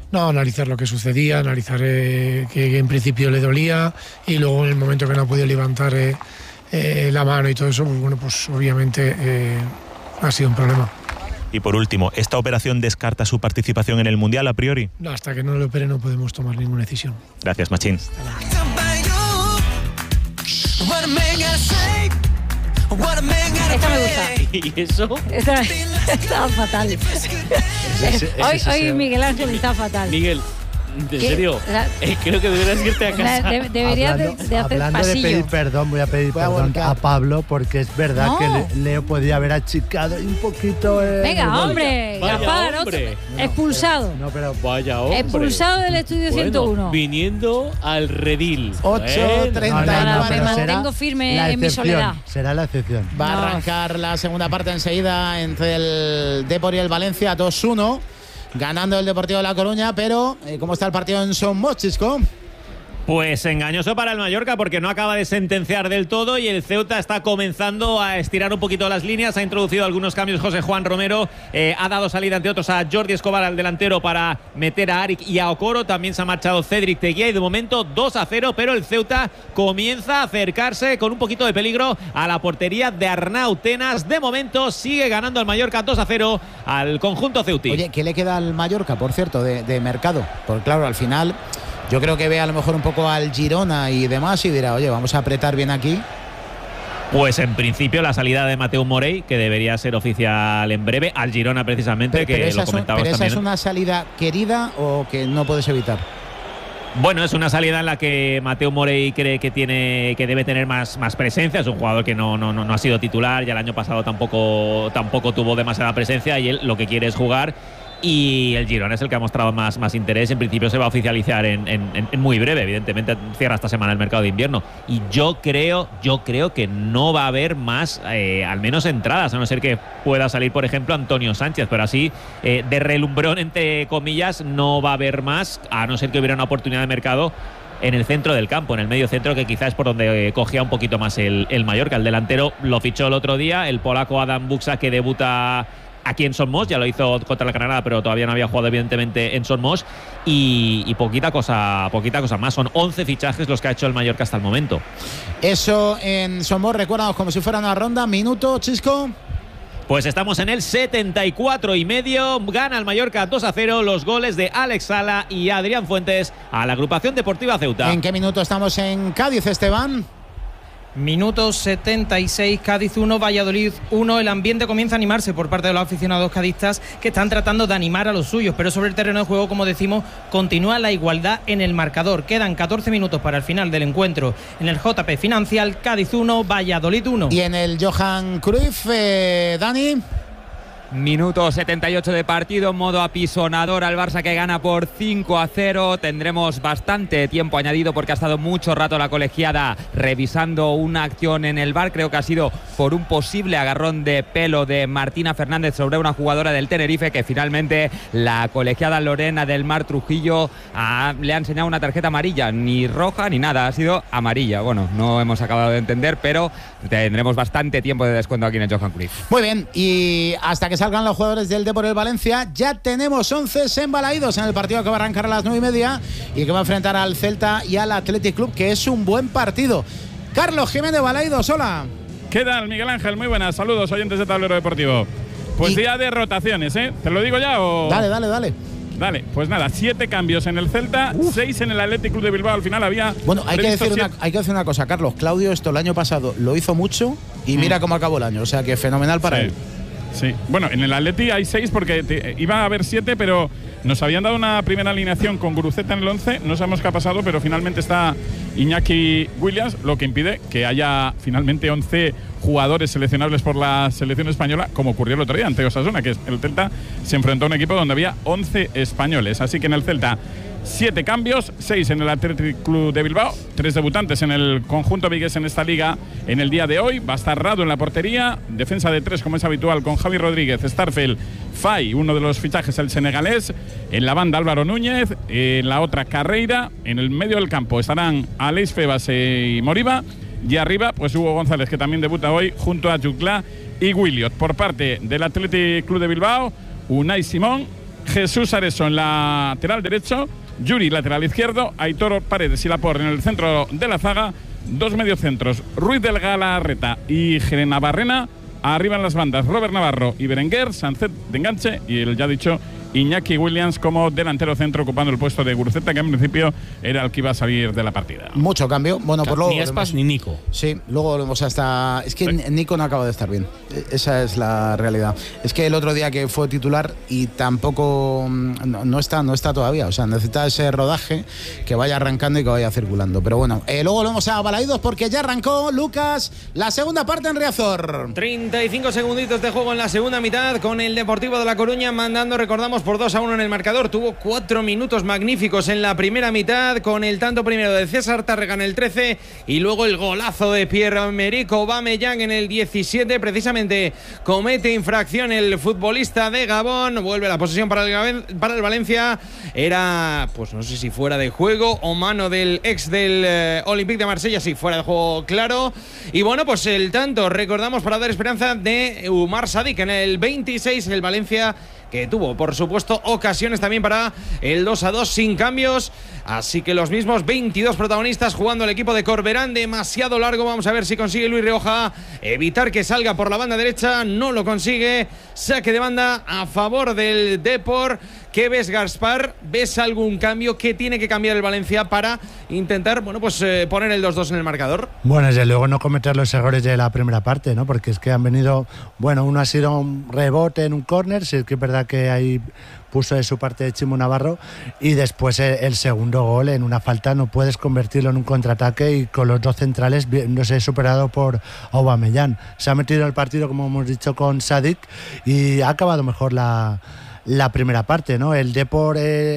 No, analizar lo que sucedía, analizar que en principio le dolía y luego en el momento que no ha podido levantar la mano y todo eso, pues bueno, pues obviamente ha sido un problema. Y por último, ¿esta operación descarta su participación en el Mundial a priori? No, hasta que no lo opere no podemos tomar ninguna decisión. Gracias, Machín. Esta me gusta. ¿Y eso? Está fatal. Hoy Miguel Ángel está fatal. Miguel, ¿en serio? Creo que deberías irte a casa. Deberías de hacer hablando pasillo. de pedir perdón, voy a pedir perdón a Pablo, porque es verdad que Leo podía haber achicado un poquito. Venga, hombre, Gaspar, expulsado. No, pero vaya hombre. Expulsado del estudio 101. Viniendo al redil. 8:30. Me mantengo firme en mi soledad. Será la excepción. Va a arrancar la segunda parte enseguida entre el Depor y el Valencia, 2-1. Ganando el Deportivo de La Coruña, pero ¿cómo está el partido en Son Moix, Chisco? Pues engañoso para el Mallorca porque no acaba de sentenciar del todo y el Ceuta está comenzando a estirar un poquito las líneas, ha introducido algunos cambios José Juan Romero, ha dado salida entre otros a Jordi Escobar al delantero para meter a Arik y a Okoro, también se ha marchado Cédric Teguía y de momento 2-0, pero el Ceuta comienza a acercarse con un poquito de peligro a la portería de Arnau Tenas. De momento sigue ganando el Mallorca 2-0 al conjunto ceutí. Oye, ¿qué le queda al Mallorca, por cierto, de mercado? Porque claro, al final yo creo que ve a lo mejor un poco al Girona y demás y dirá, oye, vamos a apretar bien aquí. Pues en principio la salida de Mateu Morey, que debería ser oficial en breve, al Girona precisamente, pero que lo comentábamos ¿Pero esa también. es una salida querida o que no puedes evitar? Bueno, es una salida en la que Mateu Morey cree que debe tener más presencia. Es un jugador que no ha sido titular, ya el año pasado tampoco tuvo demasiada presencia y él lo que quiere es jugar. Y el Girona es el que ha mostrado más interés. En principio se va a oficializar en muy breve. Evidentemente cierra esta semana el mercado de invierno. Y yo creo que no va a haber más, al menos entradas, a no ser que pueda salir, por ejemplo, Antonio Sánchez. Pero así, de relumbrón, entre comillas, no va a haber más, a no ser que hubiera una oportunidad de mercado en el centro del campo, en el medio centro, que quizás es por donde cogía un poquito más el Mallorca. El delantero lo fichó el otro día, el polaco Adam Buksa, que debuta aquí en Son Moix, ya lo hizo contra la Granada, pero todavía no había jugado evidentemente en Son Moix, y poquita cosa más. Son 11 fichajes los que ha hecho el Mallorca hasta el momento. Eso en Son Moix, recuérdanos, como si fuera una ronda. Minuto, Chisco. Pues estamos en el 74,5. Gana el Mallorca 2-0. Los goles de Alex Sala y Adrián Fuentes a la agrupación deportiva Ceuta. ¿En qué minuto estamos en Cádiz, Esteban? Minuto 76, Cádiz 1, Valladolid 1. El ambiente comienza a animarse por parte de los aficionados cadistas, que están tratando de animar a los suyos, pero sobre el terreno de juego, como decimos, continúa la igualdad en el marcador. Quedan 14 minutos para el final del encuentro en el JP Financial. Cádiz 1, Valladolid 1. Y en el Johan Cruyff, Dani. Minuto 78 de partido, modo apisonador al Barça, que gana por 5-0. Tendremos bastante tiempo añadido porque ha estado mucho rato la colegiada revisando una acción en el VAR. Creo que ha sido por un posible agarrón de pelo de Martina Fernández sobre una jugadora del Tenerife, que finalmente la colegiada Lorena del Mar Trujillo le ha enseñado una tarjeta amarilla, ni roja ni nada, ha sido amarilla. Bueno, no hemos acabado de entender, pero tendremos bastante tiempo de descuento aquí en el Johan Cruyff. Muy bien, y hasta que salgan los jugadores del Depor del Valencia, ya tenemos 11 embalaídos en el partido que va a arrancar a las 9:30 y que va a enfrentar al Celta y al Athletic Club, que es un buen partido. Carlos Jiménez Balaidos, hola. ¿Qué tal, Miguel Ángel? Muy buenas, saludos oyentes de Tablero Deportivo. Pues día de rotaciones, ¿eh? ¿Te lo digo ya o...? Dale. Dale, pues nada, 7 cambios en el Celta, 6 en el Athletic Club de Bilbao. Al final había... Bueno, hay que decir una cosa, Carlos. Claudio esto el año pasado lo hizo mucho y mira cómo acabó el año. O sea que fenomenal para él. Sí, bueno, en el Atleti hay 6 porque iba a haber 7, pero nos habían dado una primera alineación con Guruceta en el 11. No sabemos qué ha pasado, pero finalmente está Iñaki Williams, lo que impide que haya finalmente 11 jugadores seleccionables por la selección española, como ocurrió el otro día ante Osasuna, que el Celta se enfrentó a un equipo donde había 11 españoles. Así que en el Celta 7 cambios, 6 en el Athletic Club de Bilbao, 3 debutantes en el conjunto vigués en esta liga en el día de hoy. Va a estar Rado en la portería, defensa de 3 como es habitual con Javi Rodríguez, Starfel, Fay, uno de los fichajes, el senegalés, en la banda Álvaro Núñez, en la otra Carreira, en el medio del campo estarán Aleix Febas y Moriba, y arriba pues Hugo González, que también debuta hoy junto a Juclá y Williot. Por parte del Athletic Club de Bilbao, Unai Simón, Jesús Areso en lateral derecho, Yuri lateral izquierdo, Aitor Paredes y Laporte en el centro de la zaga, 2 mediocentros, Ruiz del Galarreta y Gerena Barrena, arriba en las bandas Robert Navarro y Berenguer, Sancet de enganche y el ya dicho Iñaki Williams como delantero centro ocupando el puesto de Guruceta, que en principio era el que iba a salir de la partida. Mucho cambio. Bueno, por luego. Ni Aspas ni Nico. Sí, luego volvemos hasta. Es que Nico no acaba de estar bien. Esa es la realidad. Es que el otro día que fue titular y tampoco no está todavía. O sea, necesita ese rodaje que vaya arrancando y que vaya circulando. Pero bueno, luego volvemos a Balaídos porque ya arrancó, Lucas, la segunda parte en Riazor. 35 segunditos de juego en la segunda mitad con el Deportivo de La Coruña mandando, recordamos, por 2-1 en el marcador. Tuvo 4 minutos magníficos en la primera mitad con el tanto primero de César Tárrega en el 13 y luego el golazo de Pierre-Emerick Aubameyang en el 17. Precisamente comete infracción el futbolista de Gabón. Vuelve la posesión para el Valencia. Era, pues no sé si fuera de juego o mano del ex del Olympique de Marsella. Sí, fuera de juego, claro. Y bueno, pues el tanto, recordamos, para dar esperanza de Umar Sadik en el 26. El Valencia, que tuvo, por supuesto, ocasiones también para el 2-2 sin cambios. Así que los mismos 22 protagonistas jugando el equipo de Corberán. Demasiado largo. Vamos a ver si consigue Luis Rioja evitar que salga por la banda derecha. No lo consigue. Saque de banda a favor del Depor. ¿Qué ves, Gaspar? ¿Ves algún cambio? ¿Qué tiene que cambiar el Valencia para intentar, bueno, pues poner el 2-2 en el marcador? Bueno, desde luego no cometer los errores de la primera parte, ¿no? Porque es que han venido, bueno, uno ha sido un rebote en un córner, sí que es verdad que ahí puso de su parte de Chimo Navarro, y después el segundo gol en una falta no puedes convertirlo en un contraataque, y con los dos centrales no sé, superado por Aubameyang. Se ha metido en el partido, como hemos dicho, con Sadik y ha acabado mejor la primera parte, ¿no? El Depor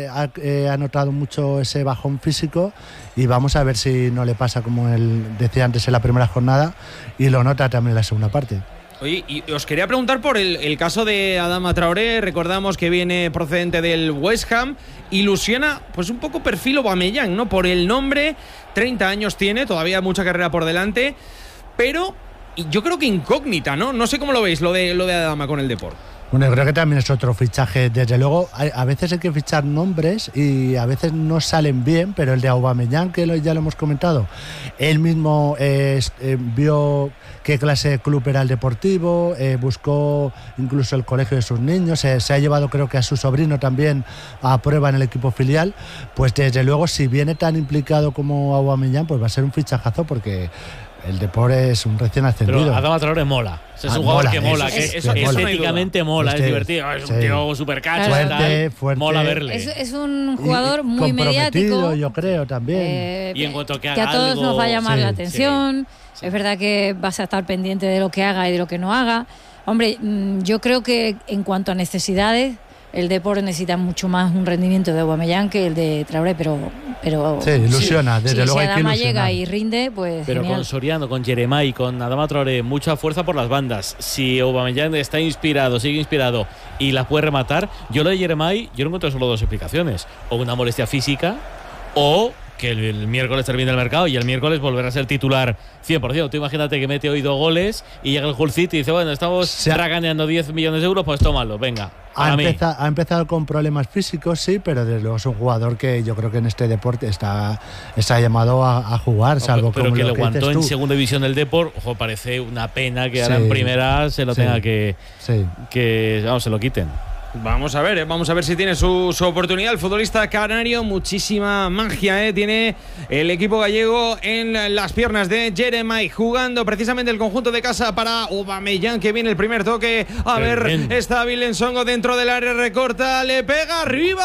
ha notado mucho ese bajón físico y vamos a ver si no le pasa como él decía antes en la primera jornada y lo nota también en la segunda parte. Oye, y os quería preguntar por el caso de Adama Traoré. Recordamos que viene procedente del West Ham. Ilusiona pues un poco perfil Aubameyang, ¿no? Por el nombre, 30 años tiene, todavía mucha carrera por delante, pero yo creo que incógnita, ¿no? No sé cómo lo veis, lo de Adama con el Depor. Bueno, yo creo que también es otro fichaje. Desde luego, a veces hay que fichar nombres y a veces no salen bien, pero el de Aubameyang, que ya lo hemos comentado, él mismo vio qué clase de club era el Deportivo, buscó incluso el colegio de sus niños, se ha llevado, creo que a su sobrino también a prueba en el equipo filial. Pues desde luego, si viene tan implicado como Aubameyang, pues va a ser un fichajazo, porque el Deporte es un recién ascendido. Pero Adama Traoré mola. Es un jugador que mola, eso estéticamente mola, es divertido, es un tío súper cacho, fuerte, mola verle. Es un jugador muy mediático, yo creo, también. Y en cuanto que haga a todos algo, nos va a llamar la atención. Sí. Es verdad que vas a estar pendiente de lo que haga y de lo que no haga. Hombre, yo creo que en cuanto a necesidades, el Deporte necesita mucho más un rendimiento de Aubameyang que el de Traoré, pero sí, ilusiona, desde luego si hay que Adama ilusionar. llega y rinde, pues pero genial. con Soriano, con Jeremai, con Adama Traoré, mucha fuerza por las bandas. Si Aubameyang está inspirado, sigue inspirado y la puede rematar, yo lo de Jeremai, yo no encuentro solo dos explicaciones: o una molestia física, o que el miércoles termine el mercado y el miércoles volverá a ser titular 100%. Tú imagínate que mete hoy 2 goles y llega el Hull City y dice, bueno, estamos raganeando 10 millones de euros, pues tómalo, venga. Ha empezado con problemas físicos, sí, pero desde luego es un jugador que yo creo que en este deporte está llamado a jugar, salvo pero como que lo le aguantó en tú. Segunda división del Depor, ojo, parece una pena que ahora en primera se lo tenga que se lo quiten. Vamos a ver si tiene su oportunidad el futbolista canario. Muchísima magia tiene el equipo gallego en las piernas de Jeremai, jugando precisamente el conjunto de casa para Aubameyang, que viene el primer toque. A ver, está Vilensongo dentro del área, recorta, le pega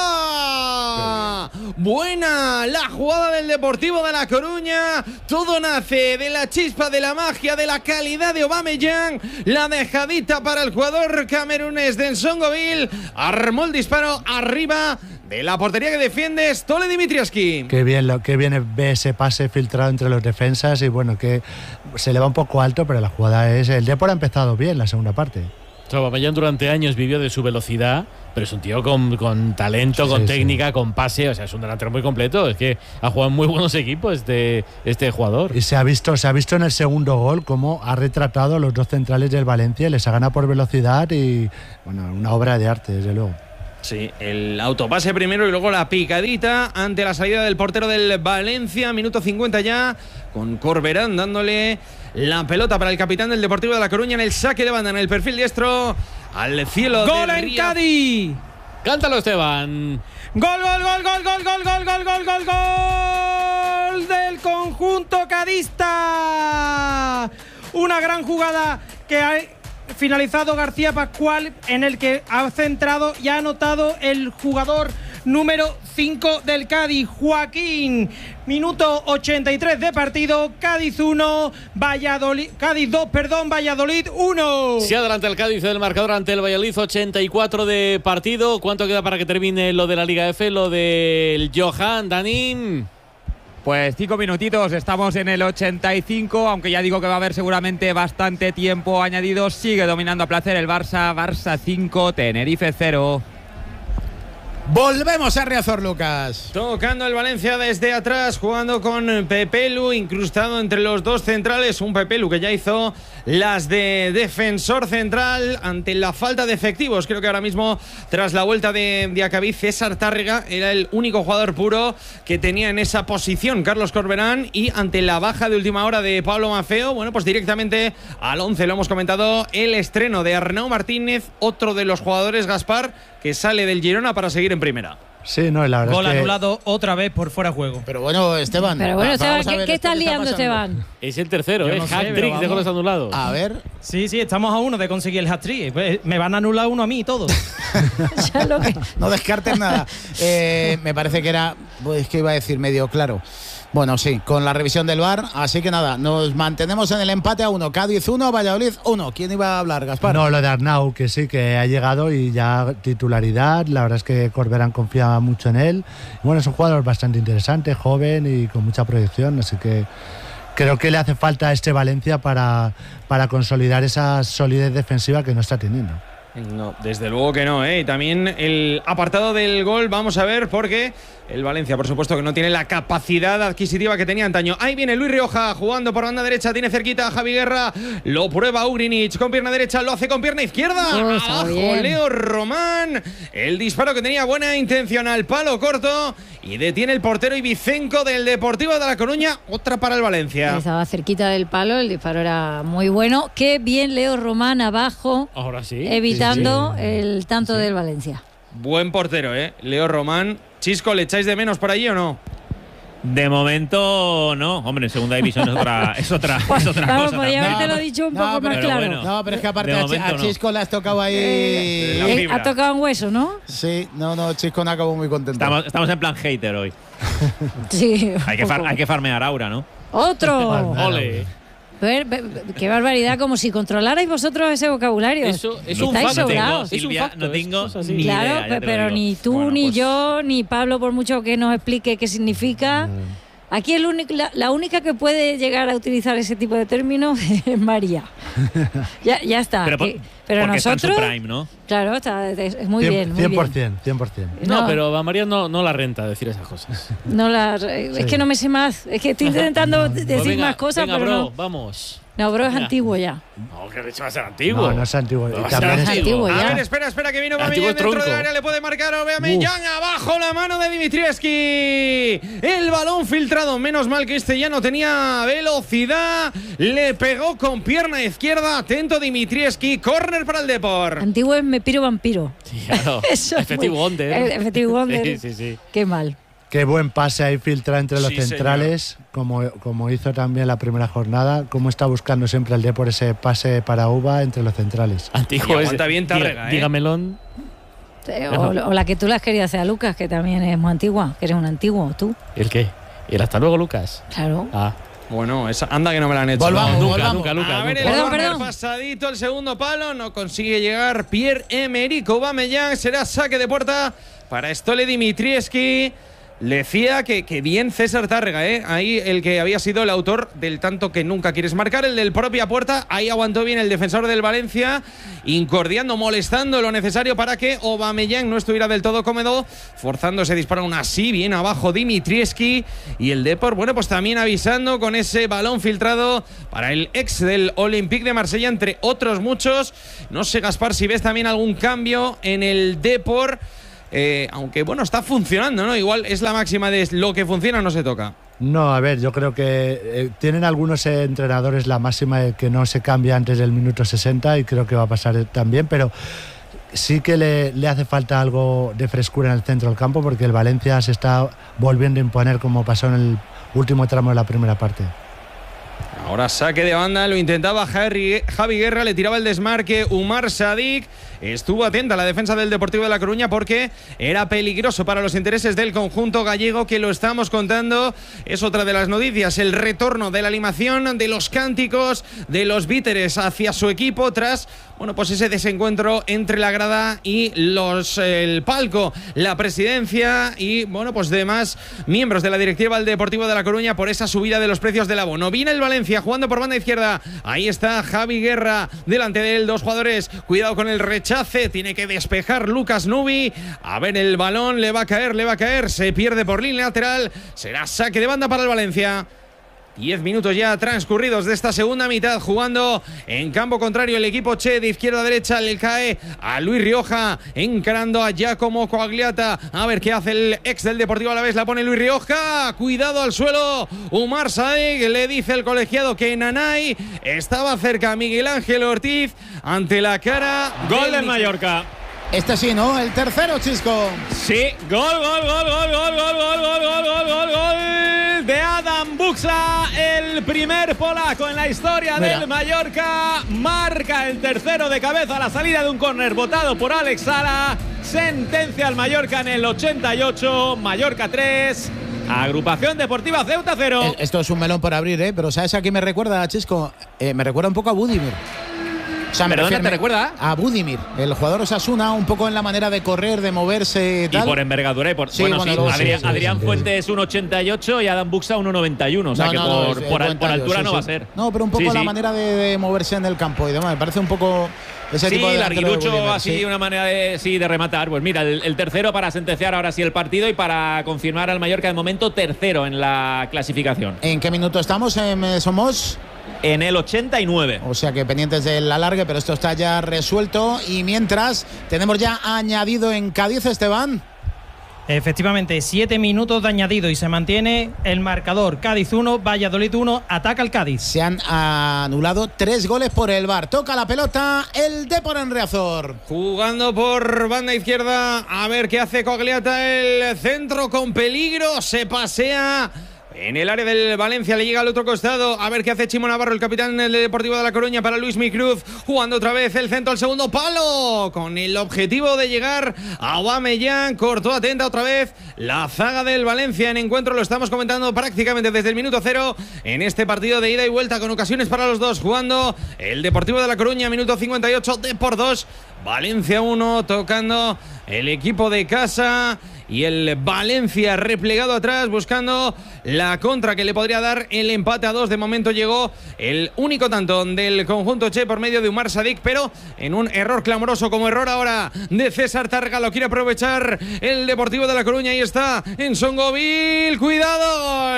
arriba. Buena la jugada del Deportivo de La Coruña. Todo nace de la chispa, de la magia, de la calidad de Aubameyang. La dejadita para el jugador camerunés de Nsongoville. Armó el disparo arriba de la portería que defiende Stole Dimitrievski. Qué bien, ve ese pase filtrado entre los defensas y bueno, que se le va un poco alto, pero la jugada es... El Depor ha empezado bien la segunda parte. Aubameyang durante años vivió de su velocidad, pero es un tío con talento, con técnica, con pase, o sea, es un delantero muy completo. Es que ha jugado en muy buenos equipos este jugador. Y se ha visto en el segundo gol cómo ha retratado a los dos centrales del Valencia y les ha ganado por velocidad y, bueno, una obra de arte, desde luego. Sí, el autopase primero y luego la picadita ante la salida del portero del Valencia. Minuto 50 ya, con Corberán dándole la pelota para el capitán del Deportivo de La Coruña en el saque de banda, en el perfil diestro, al cielo. ¡Gol en Cádiz! Cántalo, Esteban. Gol del conjunto cadista. Una gran jugada que ha finalizado García Pascual, en el que ha centrado y ha anotado el jugador número 5 del Cádiz, Joaquín. Minuto 83 de partido, Cádiz 1, Cádiz 2, Valladolid 1. Se adelanta el Cádiz del marcador ante el Valladolid, 84 de partido. ¿Cuánto queda para que termine lo de la Liga F, lo del Johan, Danín? Pues 5 minutitos, estamos en el 85, aunque ya digo que va a haber seguramente bastante tiempo añadido. Sigue dominando a placer el Barça 5, Tenerife 0. Volvemos a Riazor, Lucas. Tocando el Valencia desde atrás, jugando con Pepelu, incrustado entre los dos centrales. Un Pepelu que ya hizo las de defensor central ante la falta de efectivos. Creo que ahora mismo, tras la vuelta de Diacabí, César Tárrega era el único jugador puro que tenía en esa posición Carlos Corberán. Y ante la baja de última hora de Pablo Maffeo, bueno, pues directamente al 11, lo hemos comentado, el estreno de Arnau Martínez, otro de los jugadores, Gaspar, que sale del Girona para seguir en primera. Sí, no, la verdad Gol es que anulado otra vez por fuera de juego. Pero bueno, Esteban. ¿Qué está liando, Esteban? Es el tercero, Yo no sé, hat-trick de goles anulados. A ver. Sí, estamos a uno de conseguir el hat-trick. Pues me van a anular uno a mí y todo. No descartes nada. Me parece que era, pues que iba a decir medio claro. Bueno, sí, con la revisión del VAR. Así que nada, nos mantenemos en el empate a 1. Cádiz 1, Valladolid 1. ¿Quién iba a hablar, Gaspar? No, lo de Arnau, que sí, que ha llegado y ya titularidad. La verdad es que Corberán confiaba mucho en él. Y bueno, es un jugador bastante interesante, joven y con mucha proyección. Así que creo que le hace falta a este Valencia para consolidar esa solidez defensiva que no está teniendo. No, desde luego que no, ¿eh? Y también el apartado del gol, vamos a ver, porque el Valencia, por supuesto, que no tiene la capacidad adquisitiva que tenía antaño. Ahí viene Luis Rioja jugando por banda derecha, tiene cerquita a Javi Guerra, lo prueba Ugrinic con pierna derecha, lo hace con pierna izquierda. Abajo Leo Román, el disparo que tenía buena intención al palo corto y detiene el portero Ibicenco del Deportivo de La Coruña. Otra para el Valencia. Estaba cerquita del palo, el disparo era muy bueno. Qué bien Leo Román abajo. Ahora sí. Evitando el tanto del Valencia. Buen portero, Leo Román. Chisco, ¿le echáis de menos por allí o no? De momento no, hombre, en segunda división es otra Vamos, cosa. podría haberte lo dicho un poco más claro. Bueno, no, pero es que aparte a Chisco le has tocado ahí. Ha tocado un hueso, ¿no? Sí, no, Chisco no acabó muy contento. Estamos en plan hater hoy. Sí. Hay que farmear aura, ¿no? ¡Otro! ¡Ole! Qué barbaridad, como si controlarais vosotros ese vocabulario. Eso es un facto. sobrados. Silvia, no tengo ni Claro, idea. pero ni tú, ni yo, ni Pablo, por mucho que nos explique qué significa. Aquí la única que puede llegar a utilizar ese tipo de términos es María. Ya está. Pero nosotros. Está en su prime, ¿no? Claro, es muy bien. 100%. No, pero a María no la renta decir esas cosas. Es que no me sé más. Es que estoy intentando decir Pues más cosas, venga, pero bro, no. Vamos. No, bro, es antiguo ya. No, que va a ser antiguo. No es antiguo. No, También es antiguo ya. A ver, espera, que vino Antiguo Aubameyang dentro tronco. del área, le puede marcar Aubameyang, abajo la mano de Dimitrievski. El balón filtrado, menos mal que este ya no tenía velocidad, le pegó con pierna izquierda, atento Dimitrievski, córner para el Depor. Antiguo es me piro vampiro. Sí, claro. Eso es Efectivo muy- Wonder. Efectivo Wonder. Sí. Qué mal. Qué buen pase ahí filtra entre los Sí, centrales, como hizo también la primera jornada. Cómo está buscando siempre el Depor ese pase para Uva entre los centrales. Antiguo Y es. aguanta bien Tárrega, Dígamelón. O la que tú las querías hacer a Lucas, que también es muy antigua, que eres un antiguo, tú. ¿El qué? ¿El hasta luego, Lucas? Claro. Ah. Bueno, anda que no me la han hecho. Volvamos, Nunca. A ver, el Perdón, córner perdón. pasadito, el segundo palo, no consigue llegar Pierre-Emerick Aubameyang, será saque de puerta para Stole Dimitrievski. Le decía que bien César Tárrega, ahí el que había sido el autor del tanto que nunca quieres marcar, el del propia puerta. Ahí aguantó bien el defensor del Valencia, incordiando, molestando lo necesario para que Aubameyang no estuviera del todo cómodo, forzando ese disparo aún así, bien abajo Dimitrievski. Y el Depor, bueno, pues también avisando con ese balón filtrado para el ex del Olympique de Marsella, entre otros muchos. No sé, Gaspar, si ves también algún cambio en el Depor aunque bueno, está funcionando, ¿no? Igual es la máxima de lo que funciona no se toca. No, a ver, yo creo que tienen algunos entrenadores la máxima de que no se cambia antes del minuto 60 y creo que va a pasar también, pero sí que le hace falta algo de frescura en el centro del campo porque el Valencia se está volviendo a imponer como pasó en el último tramo de la primera parte. Ahora saque de banda, lo intentaba Javi Guerra, le tiraba el desmarque Umar Sadik. Estuvo atenta la defensa del Deportivo de La Coruña porque era peligroso para los intereses del conjunto gallego, que lo estamos contando. Es otra de las noticias, el retorno de la animación, de los cánticos, de los víteres hacia su equipo tras, bueno, pues ese desencuentro entre la grada y el palco, la presidencia y, bueno, pues demás miembros de la directiva del Deportivo de La Coruña por esa subida de los precios del abono. Viene el Valencia jugando por banda izquierda. Ahí está Javi Guerra, delante de él dos jugadores. Cuidado con el rechace, tiene que despejar Lucas Nubi. A ver, el balón le va a caer, se pierde por línea lateral. Será saque de banda para el Valencia. 10 minutos ya transcurridos de esta segunda mitad, jugando en campo contrario el equipo Che, de izquierda a derecha le cae a Luis Rioja, encarando a Giacomo Coagliata. A ver qué hace el ex del Deportivo Alavés, la pone Luis Rioja, cuidado al suelo Umar Sadik, le dice el colegiado que Nanay estaba cerca, Miguel Ángel Ortiz ante la cara. Gol del Mallorca. Este sí, ¿no? El tercero, Chisco. Sí, gol de Adam Buxa, el primer polaco en la historia del Mallorca. Marca el tercero de cabeza a la salida de un córner botado por Alex Sala. Sentencia al Mallorca en el 88. Mallorca 3. Agrupación Deportiva Ceuta 0. Esto es un melón por abrir, pero ¿sabes a qué me recuerda, Chisco? Me recuerda un poco a Budimir. O sea, ¿Perdona, te recuerda? A Budimir, el jugador Osasuna, un poco en la manera de correr, de moverse y tal. Y por envergadura y por… Sí, bueno, sí, Adrián sí. Fuentes 1,88 y Adam Buxa 1,91. O sea que por altura no va a ser. No, pero un poco la manera de moverse en el campo y demás. Me parece un poco ese tipo de larguirucho, así una manera de rematar. Pues mira, el tercero para sentenciar ahora sí el partido y para confirmar al Mallorca de momento tercero en la clasificación. ¿En qué minuto estamos? Somos… En el 89. O sea que pendientes del alargue, pero esto está ya resuelto. Y mientras, tenemos ya añadido en Cádiz, Esteban. Efectivamente, 7 minutos de añadido y se mantiene el marcador. Cádiz 1, Valladolid 1, ataca el Cádiz. Se han anulado 3 goles por el VAR. Toca la pelota el Depor en Riazor. Jugando por banda izquierda, a ver qué hace Coagliata, el centro con peligro, se pasea en el área del Valencia, le llega al otro costado. A ver qué hace Chimo Navarro, el capitán del Deportivo de La Coruña, para Luis Micruz. Jugando otra vez el centro al segundo palo, con el objetivo de llegar a Aubameyang. Cortó atenta otra vez la zaga del Valencia en encuentro. Lo estamos comentando prácticamente desde el minuto 0 en este partido de ida y vuelta, con ocasiones para los dos. Jugando el Deportivo de La Coruña, minuto 58, Depor 2, Valencia 1, tocando el equipo de casa. Y el Valencia replegado atrás, buscando la contra que le podría dar el empate a 2. De momento llegó el único tanto del conjunto Che por medio de Umar Sadik, pero en un error clamoroso, como error ahora de César Tárrega. Lo quiere aprovechar el Deportivo de La Coruña. Ahí está en Songovil. ¡Cuidado!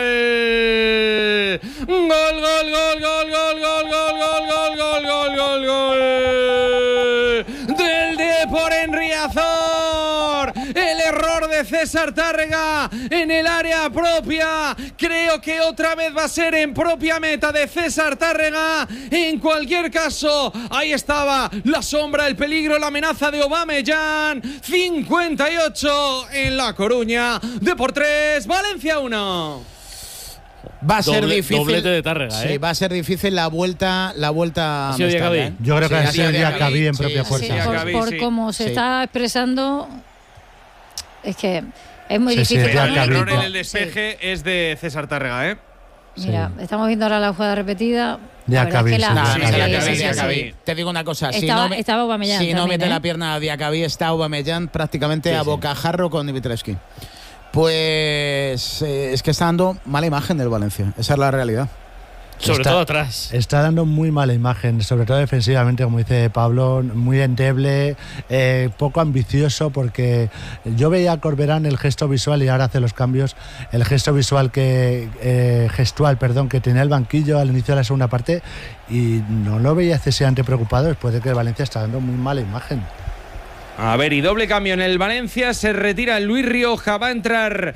¡Gol! ¡Gol, gol, gol, gol, gol, gol, gol, gol, gol, gol, gol, gol! Del Depor en Riazor. El error de César Tárrega en el área propia. Creo que otra vez va a ser en propia meta de César Tárrega. En cualquier caso, ahí estaba la sombra, el peligro, la amenaza de Aubameyang. 58 en La Coruña. Depor 3, Valencia 1. Va a ser difícil. Doblete de Tárrega, Sí, va a ser difícil la vuelta. ¿Ha sido Diacabí? Yo creo que ha sido Diacabí en propia fuerza. Por cómo se está expresando, es que es muy difícil. El error en el despeje es de César Tárrega, Mira, estamos viendo ahora la jugada repetida. Diacabí. Te digo una cosa, estaba Aubameyang si no también, mete la pierna a Diacabí, está Aubameyang prácticamente a bocajarro con Dimitrescu. Pues es que está dando mala imagen del Valencia, esa es la realidad. Sobre todo atrás. Está dando muy mala imagen, sobre todo defensivamente, como dice Pablo, muy endeble, poco ambicioso, porque yo veía a Corberán el gesto visual y ahora hace los cambios, el gesto visual gestual que tenía el banquillo al inicio de la segunda parte, y no lo veía excesivamente preocupado después de que el Valencia está dando muy mala imagen. A ver, y doble cambio en el Valencia. Se retira Luis Rioja. Va a entrar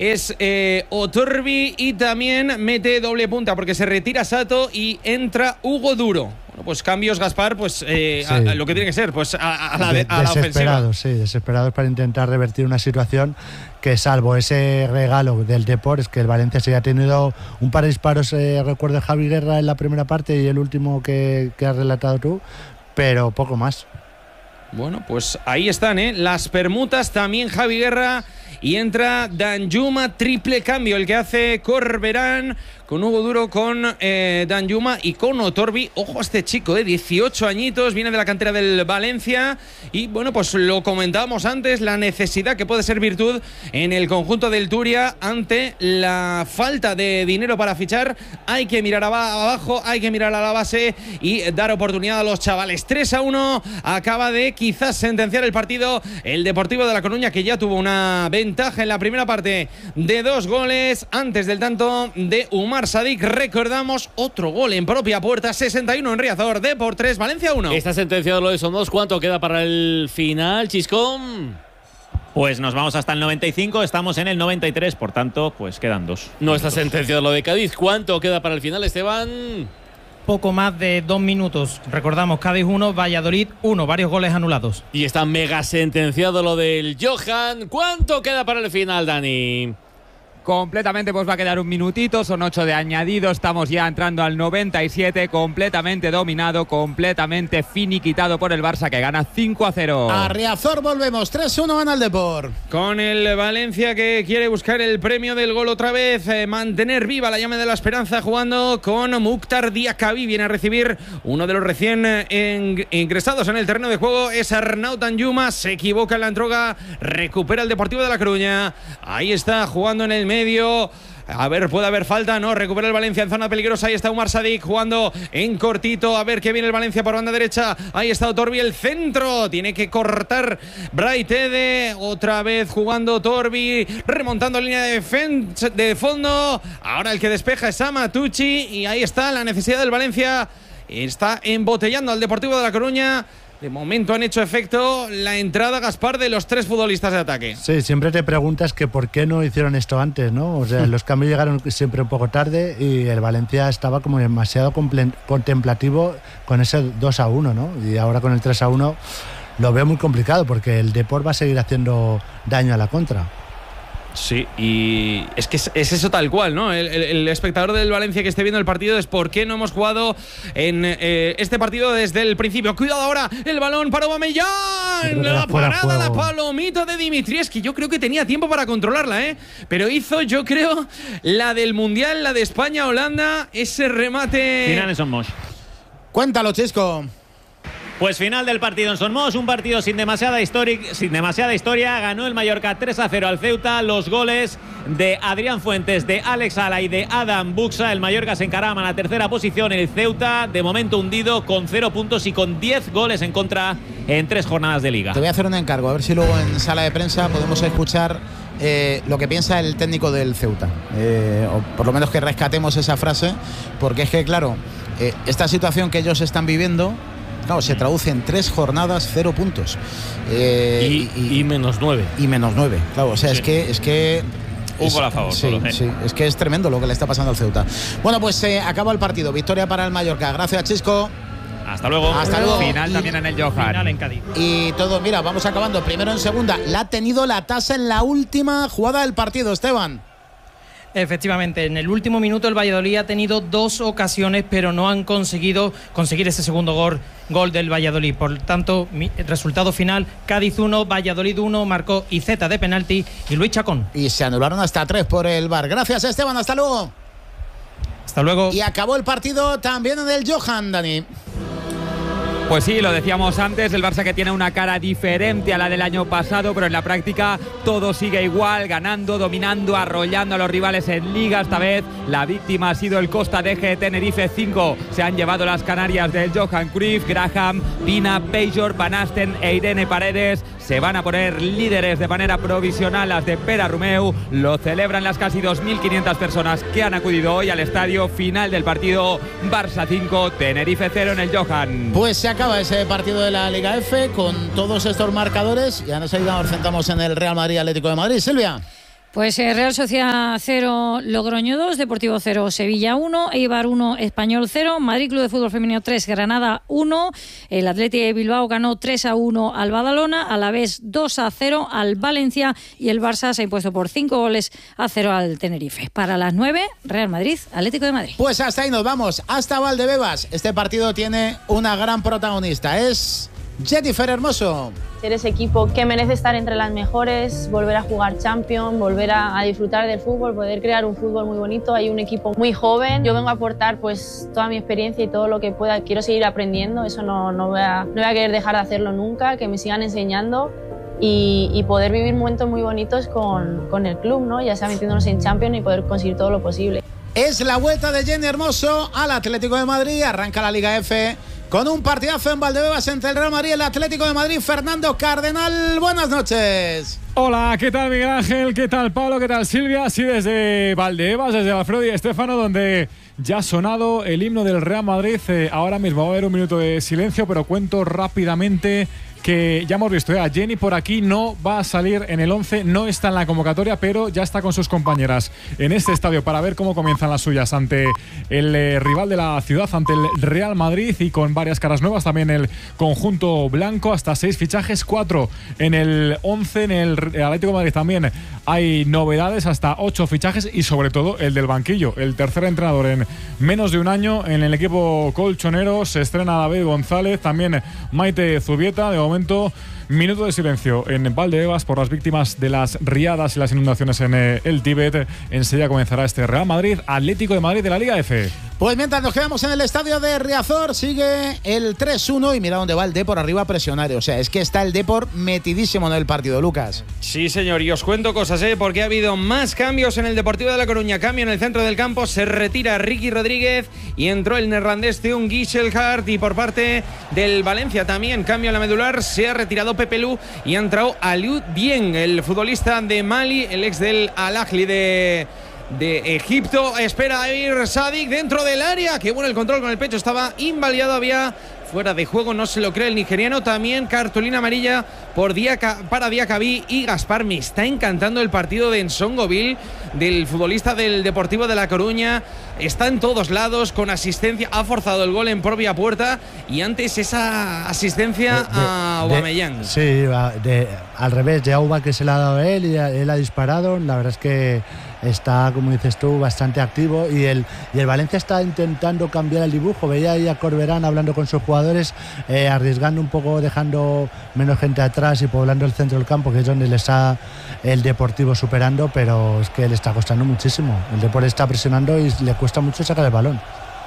Otorbi y también mete doble punta porque se retira Sato y entra Hugo Duro. Bueno, pues cambios, Gaspar, pues sí. A lo que tiene que ser, pues a la ofensiva. Desesperados, sí, desesperados para intentar revertir una situación que, salvo ese regalo del Depor, es que el Valencia sí ha tenido un par de disparos, recuerdo Javi Guerra en la primera parte y el último que has relatado tú, pero poco más. Bueno, pues ahí están, las permutas, también Javi Guerra, y entra Danjuma, triple cambio, el que hace Corberán, con Hugo Duro, con Danjuma y con Otorbi. Ojo a este chico, 18 añitos, viene de la cantera del Valencia, y bueno, pues lo comentábamos antes, la necesidad que puede ser virtud en el conjunto del Turia ante la falta de dinero para fichar. Hay que mirar abajo, hay que mirar a la base y dar oportunidad a los chavales. 3-1, acaba de quizás sentenciar el partido el Deportivo de La Coruña, que ya tuvo una ventaja en la primera parte de 2 goles antes del tanto de Umar Sadik. Recordamos, otro gol en propia puerta, 61 en Riazor, Depor 3, Valencia 1. Está sentenciado lo de Son 2. ¿Cuánto queda para el final, Chiscón? Pues nos vamos hasta el 95, estamos en el 93, por tanto, pues quedan 2. No está sentenciado lo de Cádiz. ¿Cuánto queda para el final, Esteban? Poco más de 2 minutos. Recordamos, Cádiz 1, Valladolid 1, varios goles anulados. Y está mega sentenciado lo del Johan. ¿Cuánto queda para el final, Dani? Completamente, pues va a quedar un minutito, son 8 de añadido, estamos ya entrando al 97, completamente dominado, completamente finiquitado por el Barça, que gana 5-0. A Riazor volvemos, 3-1 gana el Depor. Con el Valencia, que quiere buscar el premio del gol otra vez, mantener viva la llama de la esperanza, jugando con Mukhtar Diakabi. Viene a recibir uno de los recién ingresados en el terreno de juego, es Arnaut Danjuma, se equivoca en la entrega, recupera el Deportivo de La Coruña. Ahí está, jugando en el medio. A ver, puede haber falta, no, recupera el Valencia en zona peligrosa. Ahí está Umar Sadik jugando en cortito. A ver qué viene el Valencia por banda derecha. Ahí está Otorbi, el centro. Tiene que cortar Braithede. Otra vez jugando Otorbi, remontando línea de fondo. Ahora el que despeja es Amatucci. Y ahí está la necesidad del Valencia. Está embotellando al Deportivo de La Coruña. De momento han hecho efecto la entrada, Gaspar, de los 3 futbolistas de ataque. Sí, siempre te preguntas que por qué no hicieron esto antes, ¿no? O sea, los cambios llegaron siempre un poco tarde y el Valencia estaba como demasiado contemplativo con ese 2-1, ¿no? Y ahora con el 3-1 lo veo muy complicado porque el Depor va a seguir haciendo daño a la contra. Sí, y es que es eso tal cual, ¿no? El espectador del Valencia que esté viendo el partido es por qué no hemos jugado en este partido desde el principio. Cuidado ahora, el balón para Aubameyang. La parada, la palomita de Dimitrievski. Yo creo que tenía tiempo para controlarla, pero hizo, yo creo, la del Mundial, la de España-Holanda, ese remate. Final en Son Moix. Cuéntalo, Chisco. Pues final del partido en Son Moix, un partido sin demasiada historia. Ganó el Mallorca 3-0 al Ceuta. Los goles de Adrián Fuentes, de Alex Ala y de Adam Buxa. El Mallorca se encarama en la tercera posición. El Ceuta, de momento hundido, con 0 puntos y con 10 goles en contra en 3 jornadas de Liga. Te voy a hacer un encargo, a ver si luego en sala de prensa podemos escuchar lo que piensa el técnico del Ceuta. O por lo menos que rescatemos esa frase, porque es que, claro, esta situación que ellos están viviendo, claro, se traduce en 3 jornadas, 0 puntos. Y menos 9. Y menos 9. Claro, o sea, sí. es que un gol a favor. Sí, es que es tremendo lo que le está pasando al Ceuta. Bueno, pues acaba el partido. Victoria para el Mallorca. Gracias, Chisco. Hasta luego. Hasta luego. Final también en el Johan. Final en Cádiz. Y todo, mira, vamos acabando. Primero en segunda. La ha tenido la tasa en la última jugada del partido, Esteban. Efectivamente, en el último minuto el Valladolid ha tenido 2 ocasiones, pero no han conseguido conseguir ese segundo gol del Valladolid. Por tanto, resultado final, Cádiz 1, Valladolid 1, marcó Iceta de penalti y Luis Chacón. Y se anularon hasta 3 por el VAR. Gracias, Esteban, hasta luego. Hasta luego. Y acabó el partido también en el Johan, Dani. Pues sí, lo decíamos antes, el Barça que tiene una cara diferente a la del año pasado, pero en la práctica todo sigue igual, ganando, dominando, arrollando a los rivales en Liga. Esta vez la víctima ha sido el Costa d'Eje Tenerife 5. Se han llevado las Canarias del Johan Cruyff, Graham, Pina, Pejor, Van Asten e Irene Paredes. Se van a poner líderes de manera provisional las de Pere Romeu. Lo celebran las casi 2.500 personas que han acudido hoy al estadio. Final del partido, Barça 5, Tenerife 0 en el Johan. Pues se acaba ese partido de la Liga F con todos estos marcadores. Y ahora nos centramos en el Real Madrid Atlético de Madrid. Silvia. Pues Real Sociedad 0, Logroño 2, Deportivo 0, Sevilla 1, Eibar 1, Español 0, Madrid Club de Fútbol Femenino 3, Granada 1, el Athletic de Bilbao ganó 3-1 al Badalona, Alavés 2-0 al Valencia y el Barça se ha impuesto por 5-0 al Tenerife. Para las 9, Real Madrid, Atlético de Madrid. Pues hasta ahí nos vamos, hasta Valdebebas. Este partido tiene una gran protagonista, es Jennifer Hermoso. Eres equipo que merece estar entre las mejores, volver a jugar Champions, volver a disfrutar del fútbol, poder crear un fútbol muy bonito. Hay un equipo muy joven. Yo vengo a aportar pues toda mi experiencia y todo lo que pueda. Quiero seguir aprendiendo, eso no voy a querer dejar de hacerlo nunca, que me sigan enseñando y poder vivir momentos muy bonitos con el club, ¿no? Ya sea metiéndonos en Champions y poder conseguir todo lo posible. Es la vuelta de Jenny Hermoso al Atlético de Madrid. Arranca la Liga F con un partidazo en Valdebebas entre el Real Madrid y el Atlético de Madrid. Fernando Cardenal, buenas noches. Hola, ¿qué tal Miguel Ángel? ¿Qué tal Pablo? ¿Qué tal Silvia? Sí, desde Valdebebas, desde Alfredo y Estéfano, donde ya ha sonado el himno del Real Madrid. Ahora mismo va a haber un minuto de silencio, pero cuento rápidamente que ya hemos visto a Jenny por aquí, no va a salir en el 11, no está en la convocatoria, pero ya está con sus compañeras en este estadio para ver cómo comienzan las suyas ante el rival de la ciudad, ante el Real Madrid, y con varias caras nuevas, también el conjunto blanco, hasta 6 fichajes, 4 en el 11, en el Atlético de Madrid también hay novedades, hasta 8 fichajes y sobre todo el del banquillo, el tercer entrenador en menos de un año en el equipo colchonero. Se estrena David González, también Maite Zubieta. De momento, minuto de silencio en Valdebebas por las víctimas de las riadas y las inundaciones en el Tíbet. Enseguida comenzará este Real Madrid Atlético de Madrid de la Liga F. Pues mientras nos quedamos en el estadio de Riazor, sigue el 3-1 y mira dónde va el Depor arriba a presionar. O sea, es que está el Depor metidísimo en el partido, Lucas. Sí, señor, y os cuento cosas, porque ha habido más cambios en el Deportivo de La Coruña. Cambio en el centro del campo, se retira Ricky Rodríguez y entró el neerlandés Teun Gisselhart. Y por parte del Valencia también cambio en la medular, se ha retirado Pepe Lu y ha entrado Aliou Dieng, el futbolista de Mali, el ex del Al Ahly de Egipto. Espera a ir Sadik dentro del área. Qué bueno el control con el pecho, estaba invalidado, había fuera de juego, no se lo cree el nigeriano. También cartulina amarilla para Diakabi y Gaspar. Me está encantando el partido de Nsongoville, del futbolista del Deportivo de La Coruña. Está en todos lados, con asistencia, ha forzado el gol en propia puerta y antes esa asistencia a Aubameyang. Sí, al revés, de Auba, que se le ha dado a él y él ha disparado. La verdad es que está, como dices tú, bastante activo y el Valencia está intentando cambiar el dibujo. Veía ahí a Corberán hablando con sus jugadores, arriesgando un poco, dejando menos gente atrás y poblando el centro del campo, que es donde le está el Deportivo superando, pero es que le está costando muchísimo. El Deportivo está presionando y le cuesta mucho sacar el balón.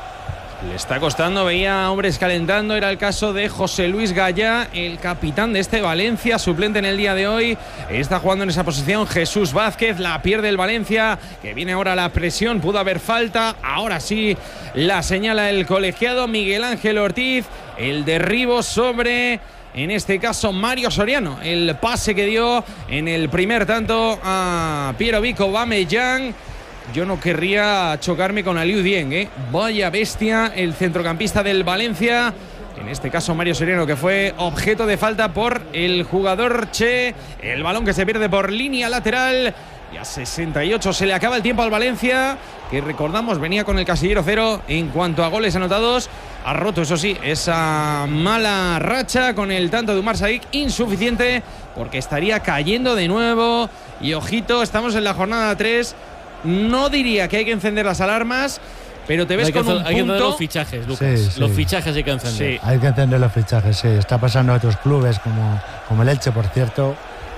Le está costando, veía hombres calentando. Era el caso de José Luis Gallá, el capitán de este Valencia, suplente en el día de hoy. Está jugando en esa posición Jesús Vázquez, la pierde el Valencia, que viene ahora la presión, pudo haber falta, ahora sí la señala el colegiado Miguel Ángel Ortiz, el derribo sobre, en este caso, Mario Soriano, el pase que dio en el primer tanto a Pierre-Emerick Aubameyang. Yo no querría chocarme con Aliou Dieng, Vaya bestia el centrocampista del Valencia. En este caso Mario Soriano, que fue objeto de falta por el jugador Che. El balón que se pierde por línea lateral. Y a 68 se le acaba el tiempo al Valencia, que recordamos venía con el casillero 0 en cuanto a goles anotados. Ha roto, eso sí, esa mala racha con el tanto de Umar Sadik, insuficiente porque estaría cayendo de nuevo. Y ojito, estamos en la jornada 3. No diría que hay que encender las alarmas, pero te ves con un punto. Hay que encender los fichajes, Lucas. Sí, sí. Los fichajes hay que encender. Sí. Hay que encender los fichajes, sí. Está pasando a otros clubes como el Elche, por cierto.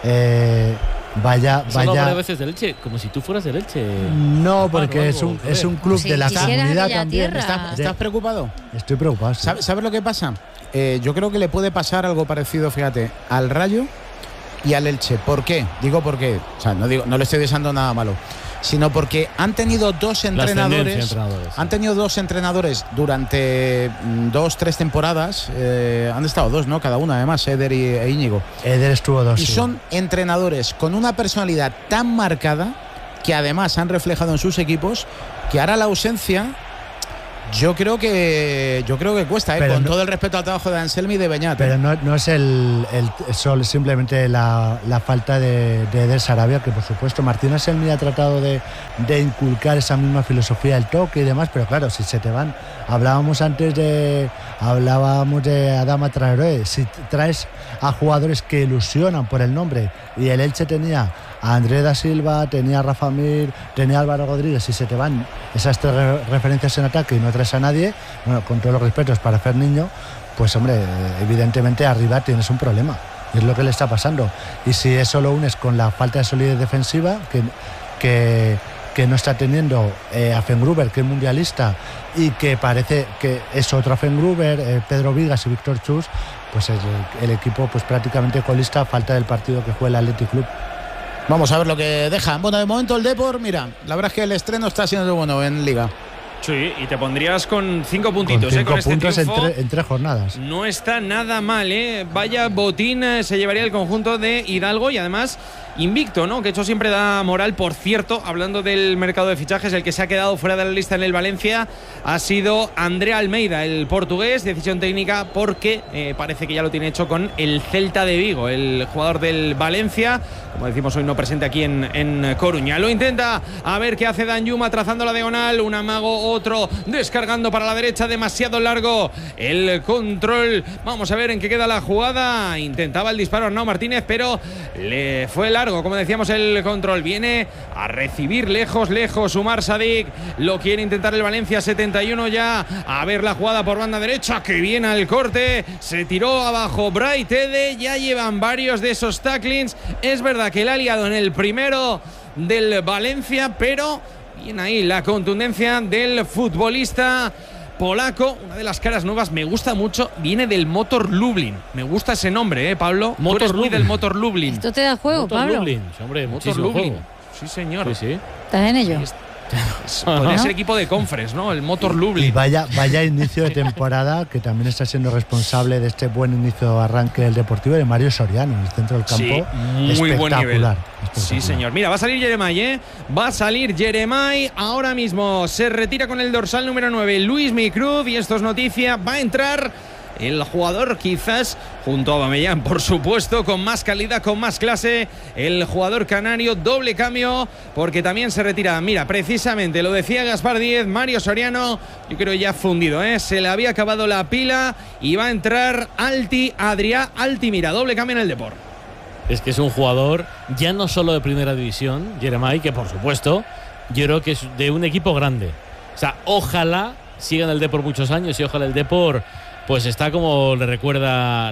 Vaya. Varias veces del Elche, como si tú fueras del Elche. No, porque es un club de la comunidad también. ¿Estás preocupado? Estoy preocupado. Sí. ¿Sabes lo que pasa? Yo creo que le puede pasar algo parecido, fíjate, al Rayo y al Elche. ¿Por qué? Digo porque, o sea, no le estoy deseando nada malo, sino porque han tenido dos entrenadores. Han tenido dos entrenadores durante 2-3 temporadas. Han estado dos, ¿no? Cada uno, además, Eder e Íñigo. Eder estuvo 2. Y sí, son entrenadores con una personalidad tan marcada que además han reflejado en sus equipos, que ahora la ausencia Yo creo que cuesta, con todo el respeto al trabajo de Anselmi y de Beñat. Pero no es solo simplemente la falta de Eder Sarabia, que por supuesto Martín Anselmi ha tratado de inculcar esa misma filosofía del toque y demás, pero claro, si se te van, hablábamos de Adama Traoré, si traes a jugadores que ilusionan por el nombre, y el Elche tenía a André da Silva, tenía a Rafa Mir, tenía a Álvaro Rodríguez, y se te van esas tres referencias en ataque y no traes a nadie, bueno, con todos los respetos para Ferniño, pues hombre, evidentemente arriba tienes un problema, y es lo que le está pasando. Y si eso lo unes con la falta de solidez defensiva que no está teniendo a Fengruber, que es mundialista, y que parece que es otro Fengruber, Pedro Vigas y Víctor Chus, pues el equipo pues prácticamente colista, falta del partido que juega el Athletic Club. Vamos a ver lo que deja. Bueno, de momento el Depor, mira, la verdad es que el estreno está siendo bueno en Liga. Sí, y te pondrías con 5 puntitos. Con 5 este puntos triunfo, en 3 jornadas. No está nada mal, ¿eh? Vaya botín se llevaría el conjunto de Hidalgo, y además invicto, ¿no? Que eso siempre da moral. Por cierto, hablando del mercado de fichajes, el que se ha quedado fuera de la lista en el Valencia ha sido André Almeida, el portugués. Decisión técnica porque parece que ya lo tiene hecho con el Celta de Vigo, el jugador del Valencia, como decimos hoy, no presente aquí en Coruña. Lo intenta, a ver qué hace Danjuma, trazando la diagonal, un amago, otro descargando para la derecha, demasiado largo el control. Vamos a ver en qué queda la jugada. Intentaba el disparo Arnau Martínez, pero le fue largo, como decíamos, el control. Viene a recibir lejos Umar Sadik. Lo quiere intentar el Valencia, 71 ya. A ver la jugada por banda derecha, que viene al corte. Se tiró abajo Bright Ede. Ya llevan varios de esos tacklings. Es verdad que le ha liado en el primero del Valencia, pero bien ahí la contundencia del futbolista polaco. Una de las caras nuevas, me gusta mucho, viene del Motor Lublin. Me gusta ese nombre, Pablo. Tú eres muy del Motor Lublin. Esto te da juego, Motor Pablo. Lublin, hombre, Motor Lublin. Sí, señor. Sí. ¿Estás en ello? Podría ser equipo de Conference, ¿no? El Motor Lublin. Y vaya inicio de temporada, que también está siendo responsable de este buen inicio de arranque del Deportivo, de Mario Soriano, en el centro del campo. Sí, muy buen nivel. Espectacular. Sí, señor. Mira, va a salir Jeremai, ¿eh? Va a salir Jeremai. Ahora mismo se retira con el dorsal número 9, Luis Micruz, y esto es noticia. Va a entrar el jugador, quizás junto a Aubameyang, por supuesto, con más calidad, con más clase, el jugador canario. Doble cambio, porque también se retira. Mira, precisamente lo decía Gaspar Díez, Mario Soriano, yo creo ya fundido, se le había acabado la pila, y va a entrar Adrià Altimira. Doble cambio en el Depor. Es que es un jugador ya no solo de primera división, Jeremai, que por supuesto yo creo que es de un equipo grande. O sea, ojalá siga en el Depor muchos años, y ojalá el Depor pues está como le recuerda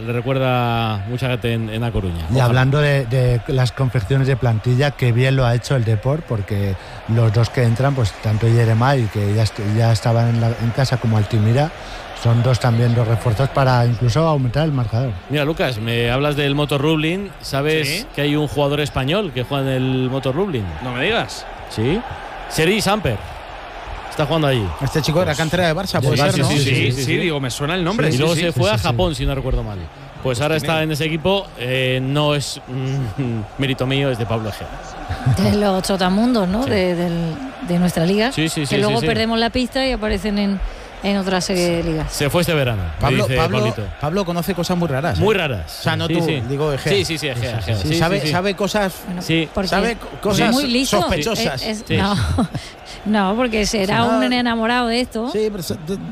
mucha gente en A Coruña. Y hablando de las confecciones de plantilla, que bien lo ha hecho el Depor, porque los dos que entran, pues tanto Jeremai, que ya estaban en casa, como Altimira, son dos refuerzos para incluso aumentar el marcador. Mira, Lucas, me hablas del Motor Lublin. ¿Sabes que hay un jugador español que juega en el Motor Lublin? No me digas. Sí. Sergi Samper está jugando allí. Este chico era cantera de Barça, puede ser, ¿no? Sí, digo, me suena el nombre. Y luego se fue a Japón, si no recuerdo mal. Pues ahora está en ese equipo. No es mérito mío, es de Pablo Egea. De los trotamundos, ¿no? Sí. De nuestra liga. Sí, que luego perdemos la pista y aparecen en otras ligas. Se fue este verano. Pablo conoce cosas muy raras. Muy raras. O sea, no tú, digo Egea. Sí, Egea. Sabe cosas. Bueno, sabe cosas muy listo. Sospechosas. No, porque será un enamorado de esto. Sí, pero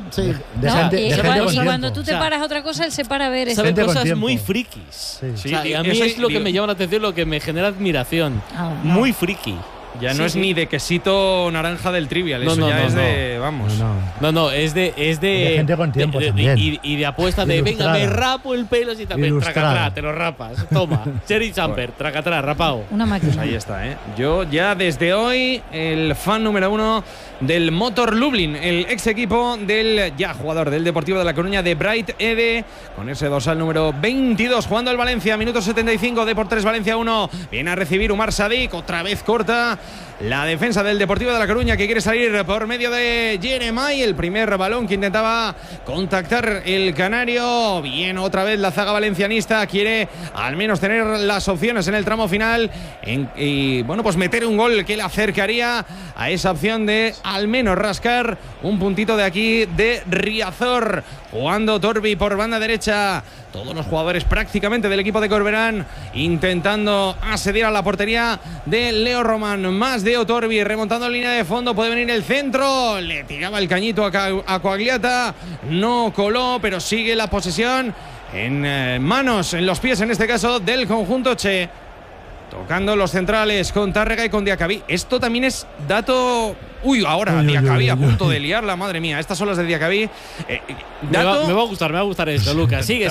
y cuando tú te paras a otra cosa, él se para a ver eso. Sabe cosas muy frikis. Y a mí es lo que me llama la atención, lo que me genera admiración. Muy friki. Ya no es ni de quesito naranja del Trivial, eso ya es de. Vamos. No, es de gente con tiempo también. Y de apuesta de venga, me rapo el pelo y también tracatrá, te lo rapas. Toma. Sergi Samper, tracatrá, rapao. Una máquina. Pues ahí está, Yo ya desde hoy, el fan número 1 del Motor Lublin, el ex equipo del ya jugador del Deportivo de La Coruña, de Bright Ede, con ese dorsal número 22, jugando el Valencia, minuto 75, Depor 3, Valencia 1. Viene a recibir Umar Sadik, otra vez corta la defensa del Deportivo de La Coruña, que quiere salir por medio de Jeremai. El primer balón que intentaba contactar el canario. Bien, otra vez la zaga valencianista quiere al menos tener las opciones en el tramo final y bueno, pues meter un gol que le acercaría a esa opción de al menos rascar un puntito de aquí de Riazor. Jugando Torbi por banda derecha. Todos los jugadores prácticamente del equipo de Corberán intentando asediar a la portería de Leo Román. Más de Otorbi remontando en línea de fondo. Puede venir el centro. Le tiraba el cañito a Coagliata. No coló, pero sigue la posesión en manos, en los pies en este caso del conjunto Che. Tocando los centrales con Tárrega y con Diacabí. Esto también es dato. Uy, ahora Diacabí a punto de liarla, madre mía. Estas son las de Diacabí. Me va a gustar esto, Lucas. Sigue.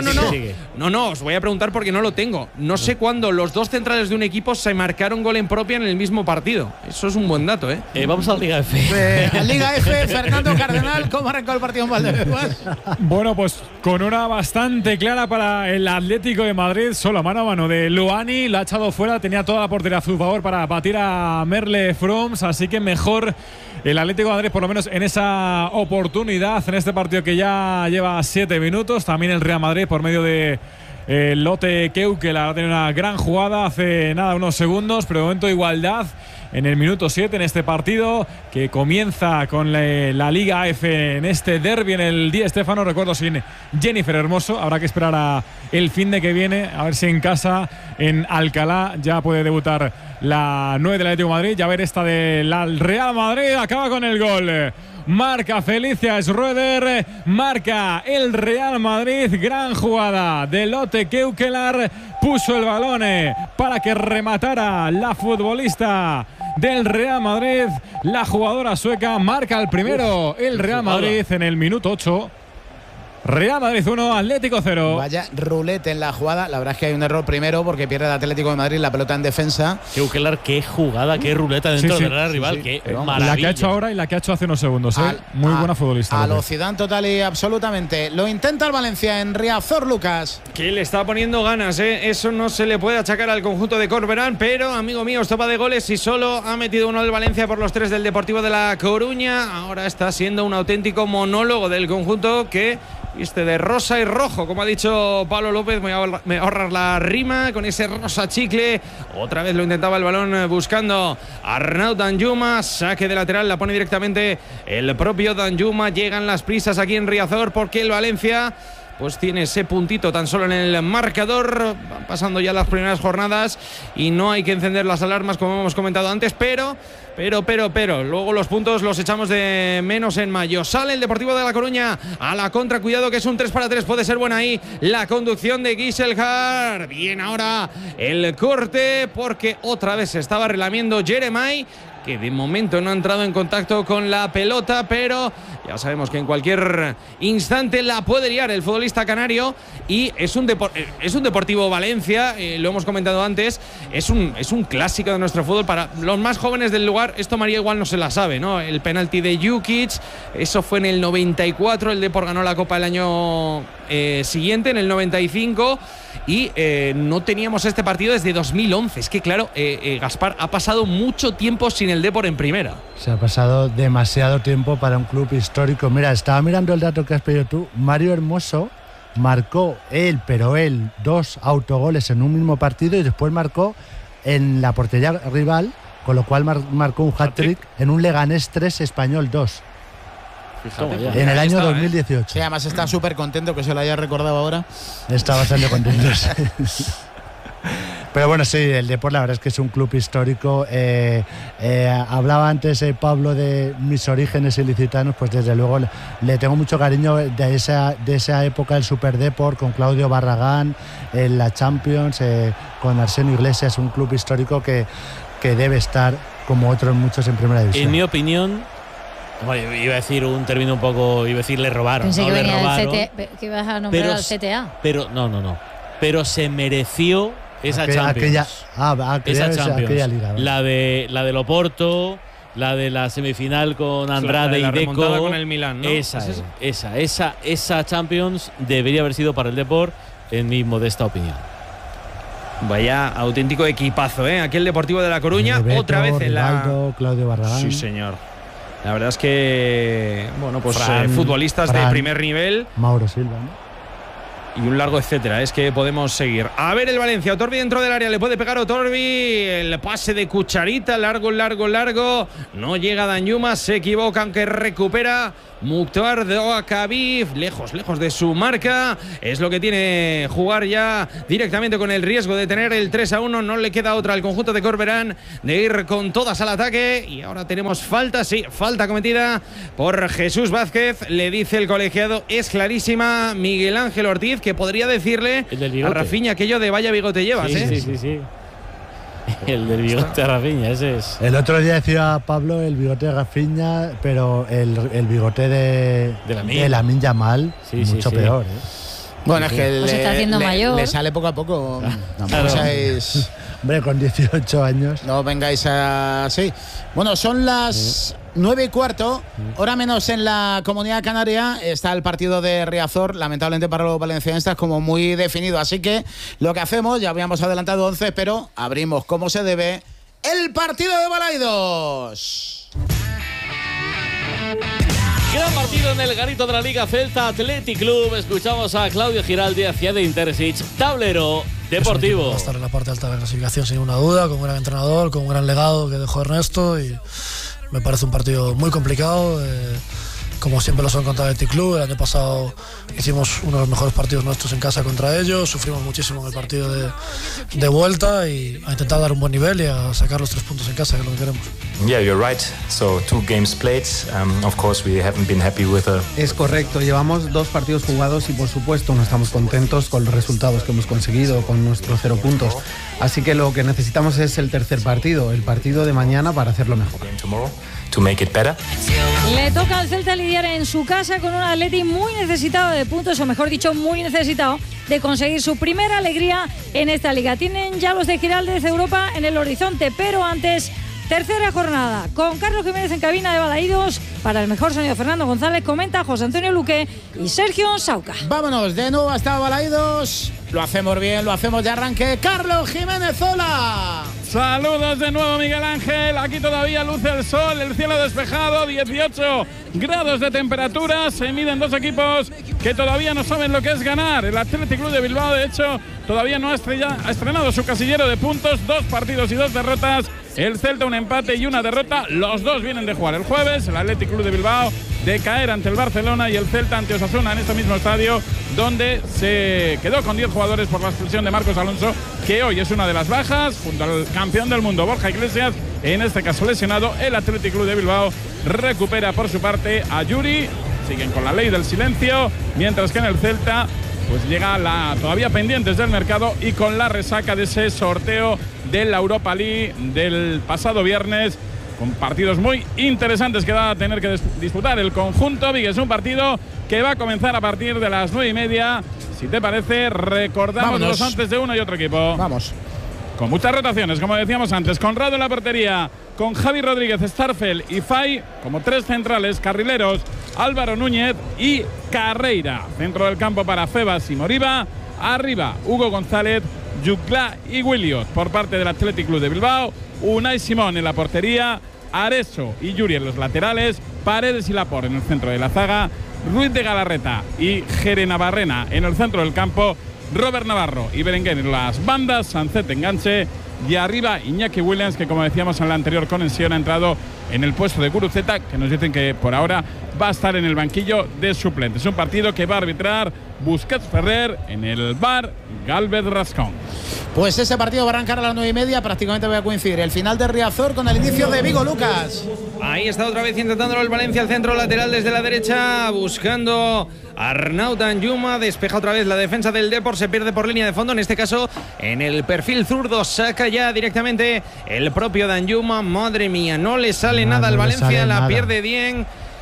No, os voy a preguntar porque no lo tengo. No sé cuándo los dos centrales de un equipo se marcaron gol en propia en el mismo partido. Eso es un buen dato, ¿eh? Vamos a la Liga F. Liga F, Fernando Cardenal, ¿cómo arrancó el partido en Valdebebas? Bueno, pues con una bastante clara para el Atlético de Madrid, solo mano a mano de Luani, la ha echado fuera, tenía toda la portería a su favor para batir a Merle Froms, así que mejor el Atlético de Madrid, por lo menos en esa oportunidad, en este partido que ya lleva 7 minutos. También el Real Madrid por medio de Lotte Keukelar ha tenido una gran jugada hace nada, unos segundos, pero de momento igualdad en el minuto 7 en este partido que comienza con la Liga F en este derbi en el Di Stéfano. Recuerdo sin Jennifer Hermoso, habrá que esperar a el fin de que viene, a ver si en casa en Alcalá ya puede debutar la 9 del Atlético de Madrid. Ya ver esta del Real Madrid, acaba con el gol. Marca Felicia Schroeder, marca el Real Madrid. Gran jugada de Lotte Keukelar, puso el balón para que rematara la futbolista del Real Madrid. La jugadora sueca marca el primero, el Real Madrid en el minuto 8. Real Madrid 1, Atlético 0. Vaya rulete en la jugada. La verdad es que hay un error primero porque pierde el Atlético de Madrid la pelota en defensa. Keukelar, qué jugada, qué ruleta dentro del área rival. Qué maravilla. La que ha hecho ahora y la que ha hecho hace unos segundos. Muy buena futbolista. A lo Zidane total y absolutamente. Lo intenta el Valencia en Riazor, Lucas. Que le está poniendo ganas, ¿eh? Eso no se le puede achacar al conjunto de Corberán, pero, amigo mío, estopa de goles y solo ha metido uno del Valencia por los 3 del Deportivo de La Coruña. Ahora está siendo un auténtico monólogo del conjunto que viste de rosa y rojo, como ha dicho Pablo López. Me voy a ahorrar la rima con ese rosa chicle. Otra vez lo intentaba el balón buscando a Arnaud Danjuma. Saque de lateral, la pone directamente el propio Danjuma. Llegan las prisas aquí en Riazor porque el Valencia pues tiene ese puntito tan solo en el marcador. Van pasando ya las primeras jornadas y no hay que encender las alarmas como hemos comentado antes, pero luego los puntos los echamos de menos en mayo. Sale el Deportivo de La Coruña a la contra, cuidado que es un 3-3, puede ser buena ahí la conducción de Giselhard. Bien ahora el corte porque otra vez se estaba relamiendo Jeremai, que de momento no ha entrado en contacto con la pelota, pero ya sabemos que en cualquier instante la puede liar el futbolista canario. Y es un Deportivo Valencia, lo hemos comentado antes, es un clásico de nuestro fútbol. Para los más jóvenes del lugar, esto María igual no se la sabe, ¿no? El penalti de Jukic, eso fue en el 94, el Depor ganó la Copa el año siguiente, en el 95, y no teníamos este partido desde 2011. Es que claro, Gaspar, ha pasado mucho tiempo sin el Depor en primera. Se ha pasado demasiado tiempo para un club histórico. Mira, estaba mirando el dato que has pedido tú. Mario Hermoso marcó él 2 autogoles en un mismo partido y después marcó en la portería rival, con lo cual marcó un hat-trick en un Leganés 3, Español 2. Fíjate, en el año 2018. Sí, además está súper contento que se lo haya recordado ahora. Está bastante contento. Pero bueno, sí, el Depor la verdad es que es un club histórico. Hablaba antes Pablo de mis orígenes ilicitanos, pues desde luego le tengo mucho cariño de esa época del Super Depor, con Claudio Barragán en la Champions, con Arsenio Iglesias, un club histórico que debe estar como otros muchos en primera división. En mi opinión, bueno, iba a decir un término un poco, iba a decir le robaron. Pensé que le venía robaron, que ibas a nombrar al CTA. Pero no. Pero se mereció esa Champions. Aquella liga, ¿no? La de Oporto, la de la semifinal con Andrade y Deco. Con el Milán, ¿no? Esa Champions debería haber sido para el Depor, en mi modesta opinión. Vaya auténtico equipazo, aquí el Deportivo de La Coruña. Beto, otra vez en Rivaldo, Claudio Barragán. Sí, señor. La verdad es que, bueno, pues Fran, futbolistas de primer nivel. Mauro Silva, ¿no? Y un largo etcétera, es que podemos seguir. A ver el Valencia, Otorbi dentro del área, le puede pegar Otorbi, el pase de Cucharita, largo. No llega Danjuma, se equivoca aunque recupera Mukhtar Douakabiv, lejos de su marca. Es lo que tiene jugar ya directamente con el riesgo de tener el 3-1. No le queda otra al conjunto de Corberán de ir con todas al ataque. Y ahora tenemos falta, sí, falta cometida por Jesús Vázquez. Le dice el colegiado, es clarísima, Miguel Ángel Ortiz, que podría decirle a Rafinha aquello de vaya bigote llevas, Sí. El del bigote de Rafinha, ese es. El otro día decía Pablo el bigote de Rafinha, pero el bigote de Lamine Yamal, mucho peor. Bueno, es que pues está haciendo mayor. Le sale poco a poco. Hombre, con 18 años. No vengáis así. Bueno, son las 9:15, hora menos en la Comunidad Canaria. Está el partido de Riazor, lamentablemente para los valencianistas, como muy definido. Así que lo que hacemos, ya habíamos adelantado 11, pero abrimos como se debe el partido de Balaidos. Gran partido en el garito de la Liga Celta Athletic Club. Escuchamos a Claudio Giraldi hacia de Intersic, tablero deportivo. Va a estar en la parte alta de la clasificación sin ninguna duda, con un gran entrenador, con un gran legado que dejó Ernesto, y me parece un partido muy complicado, como siempre lo son contra el Athletic Club. El año pasado hicimos uno de los mejores partidos nuestros en casa contra ellos, sufrimos muchísimo en el partido de vuelta, y a intentar dar un buen nivel y a sacar los 3 puntos en casa, que es lo que queremos. Yeah, you're right. So 2 games played. Of course, we haven't been happy with the... Es correcto. Llevamos 2 partidos jugados y, por supuesto, no estamos contentos con los resultados que hemos conseguido, con nuestros 0 puntos. Así que lo que necesitamos es el tercer partido, el partido de mañana, para hacerlo mejor. To make it better. Le toca al Celta lidiar en su casa con un Athletic muy necesitado de puntos, o mejor dicho, muy necesitado de conseguir su primera alegría en esta liga. Tienen ya los de Giraldez Europa en el horizonte, pero antes, tercera jornada, con Carlos Jiménez en cabina de Balaidos. Para el mejor sonido, Fernando González, comenta José Antonio Luque y Sergio Sauca. Vámonos de nuevo hasta Balaidos. Lo hacemos bien, lo hacemos de arranque. Carlos Jiménez, hola. Saludos de nuevo, Miguel Ángel. Aquí todavía luce el sol, el cielo despejado, 18 grados de temperatura. Se miden 2 equipos que todavía no saben lo que es ganar. El Athletic Club de Bilbao, de hecho, todavía no ha estrenado su casillero de puntos. 2 partidos y 2 derrotas. El Celta un empate y una derrota. Los dos vienen de jugar el jueves. El Athletic Club de Bilbao de caer ante el Barcelona, y el Celta ante Osasuna en este mismo estadio, donde se quedó con 10 jugadores por la expulsión de Marcos Alonso, que hoy es una de las bajas, junto al campeón del mundo Borja Iglesias, en este caso lesionado. El Athletic Club de Bilbao recupera por su parte a Yuri. Siguen con la ley del silencio, mientras que en el Celta pues llega todavía pendientes del mercado y con la resaca de ese sorteo de la Europa League del pasado viernes, con partidos muy interesantes que va a tener que disputar el conjunto. Es un partido que va a comenzar a partir de las 9:30. Si te parece, recordamos los antes de uno y otro equipo. Vamos. Con muchas rotaciones, como decíamos antes. Conrado en la portería, con Javi Rodríguez, Starfel y Fay como 3 centrales, carrileros Álvaro Núñez y Carreira. Centro del campo para Febas y Moriba. Arriba, Hugo González, Yuclá y Williot por parte del Athletic Club de Bilbao. Unai Simón en la portería, Areso y Yuri en los laterales, Paredes y Laporte en el centro de la zaga, Ruiz de Galarreta y Jere Navarrena en el centro del campo, Robert Navarro y Berenguer en las bandas, Sancet enganche, y arriba Iñaki Williams, que como decíamos en la anterior conexión ha entrado en el puesto de Guruceta, que nos dicen que por ahora va a estar en el banquillo de suplentes. Un partido que va a arbitrar Busquets Ferrer, en el VAR Galvez Rascón. Pues ese partido va a arrancar a las 9:30, prácticamente voy a coincidir el final de Riazor con el inicio de Vigo, Lucas. Ahí está otra vez intentándolo el Valencia, al centro lateral desde la derecha, buscando a Arnaud Danjuma, despeja otra vez la defensa del Depor, se pierde por línea de fondo, en este caso en el perfil zurdo, saca ya directamente el propio Danjuma. Madre mía, no le sale nada al Valencia, la pierde bien.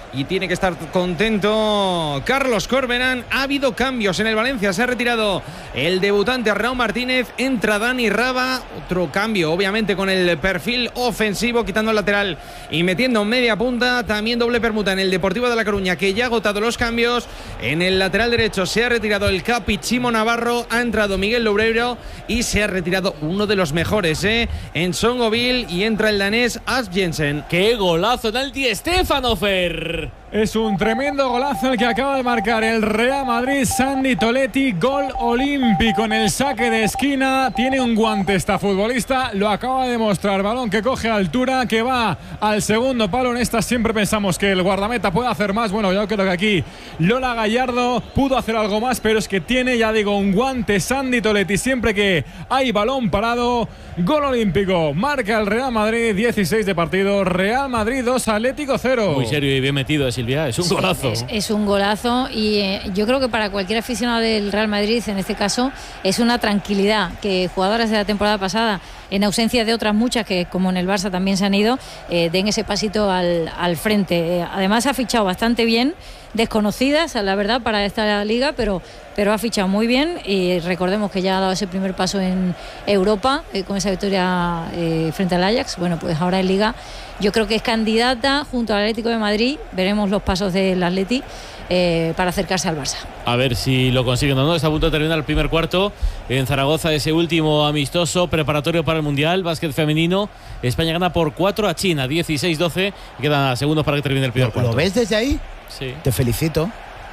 y tiene que estar contento Carlos Corberán. Ha habido cambios en el Valencia, se ha retirado el debutante Raúl Martínez, entra Dani Raba, otro cambio obviamente con el perfil ofensivo, quitando el lateral y metiendo media punta. También doble permuta en el Deportivo de La Coruña, que ya ha agotado los cambios. En el lateral derecho se ha retirado el capi Chimo Navarro, ha entrado Miguel Loureiro y se ha retirado uno de los mejores en Songoville, y entra el danés Asp Jensen. ¡Qué golazo del Di Stéfano, Fer! Es un tremendo golazo el que acaba de marcar el Real Madrid. Sandy Toletti, gol olímpico en el saque de esquina. Tiene un guante esta futbolista, lo acaba de demostrar. Balón que coge altura, que va al segundo palo. En esta siempre pensamos que el guardameta puede hacer más. Bueno, yo creo que aquí Lola Gallardo pudo hacer algo más, pero es que tiene, ya digo, un guante Sandy Toletti. Siempre que hay balón parado, gol olímpico. Marca el Real Madrid, 16 de partido. Real Madrid 2, Atlético 0. Muy serio y bien metido, Silvia, es un golazo. Es un golazo, y yo creo que para cualquier aficionado del Real Madrid, en este caso, es una tranquilidad que jugadoras de la temporada pasada, en ausencia de otras muchas que como en el Barça también se han ido, den ese pasito al frente. Además ha fichado bastante bien, desconocidas la verdad para esta liga, pero ha fichado muy bien, y recordemos que ya ha dado ese primer paso en Europa con esa victoria frente al Ajax. Bueno, pues ahora en Liga yo creo que es candidata junto al Atlético de Madrid. Veremos los pasos del Atleti para acercarse al Barça. A ver si lo consiguen o no. Está a punto de terminar el primer cuarto en Zaragoza, ese último amistoso preparatorio para el Mundial, básquet femenino. España gana por 4 a China, 16-12, y quedan segundos para que termine el primer cuarto. ¿Lo ves desde ahí? Sí. Te felicito.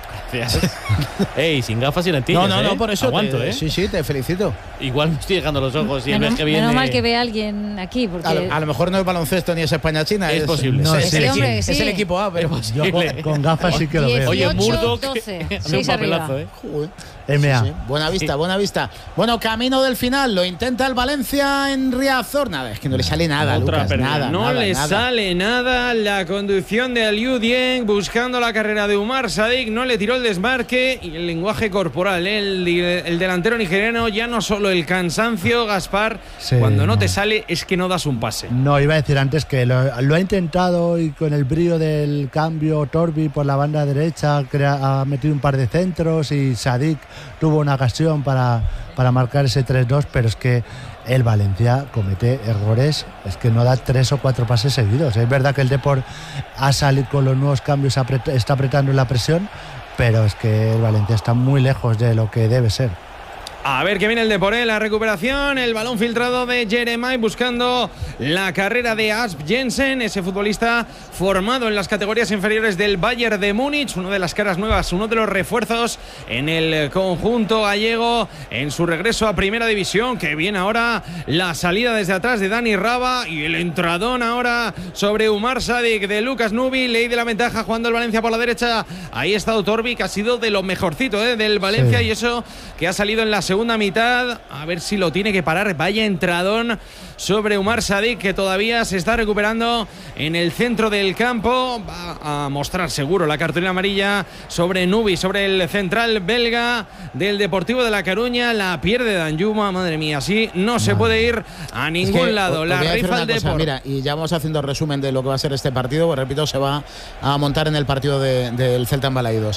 Ey, sin gafas y lentillas. No, por eso aguanto, Sí, te felicito. Igual me estoy dejando los ojos y el mes que viene. Menos mal que ve a alguien aquí, porque a lo mejor no es baloncesto ni es España-China. Es posible. No, es el equipo A, pero yo con gafas sí que lo veo. Oye, Murdoch, 12, hace un papelazo, MA. Sí. Buena vista. Bueno, camino del final, lo intenta el Valencia en Riazor. Nada, es que no le sale nada, Lucas. No le sale nada. La conducción de Aliou Dieng buscando la carrera de Umar Sadik, no le tiró el desmarque, y el lenguaje corporal. El delantero nigeriano, ya no solo el cansancio, Gaspar, cuando no te sale es que no das un pase. No, iba a decir antes que lo ha intentado, y con el brío del cambio, Torbi por la banda derecha ha metido un par de centros, y Sadik tuvo una ocasión para marcar ese 3-2, pero es que el Valencia comete errores, es que no da 3 o 4 pases seguidos. Es verdad que el Depor ha salido con los nuevos cambios, está apretando la presión, pero es que el Valencia está muy lejos de lo que debe ser. A ver qué viene el Depor, la recuperación, el balón filtrado de Jeremai buscando la carrera de Asp Jensen, ese futbolista formado en las categorías inferiores del Bayern de Múnich, una de las caras nuevas, uno de los refuerzos en el conjunto gallego en su regreso a Primera División. Que viene ahora la salida desde atrás de Dani Raba y el entradón ahora sobre Umar Sadik de Lucas Nubi, ley de la ventaja jugando el Valencia por la derecha. Ahí ha estado Torbi, que ha sido de lo mejorcito del Valencia, y eso que ha salido en la segunda mitad, a ver si lo tiene que parar. Vaya entradón sobre Umar Sadik, que todavía se está recuperando en el centro del campo. Va a mostrar seguro la cartulina amarilla sobre Nubi, sobre el central belga del Deportivo de La Coruña. La pierde Danjuma, madre mía, así no se puede ir a ningún lado. La rifa el Depor. Mira, y ya vamos haciendo resumen de lo que va a ser este partido, pues repito, se va a montar en el partido del Celta en Balaídos.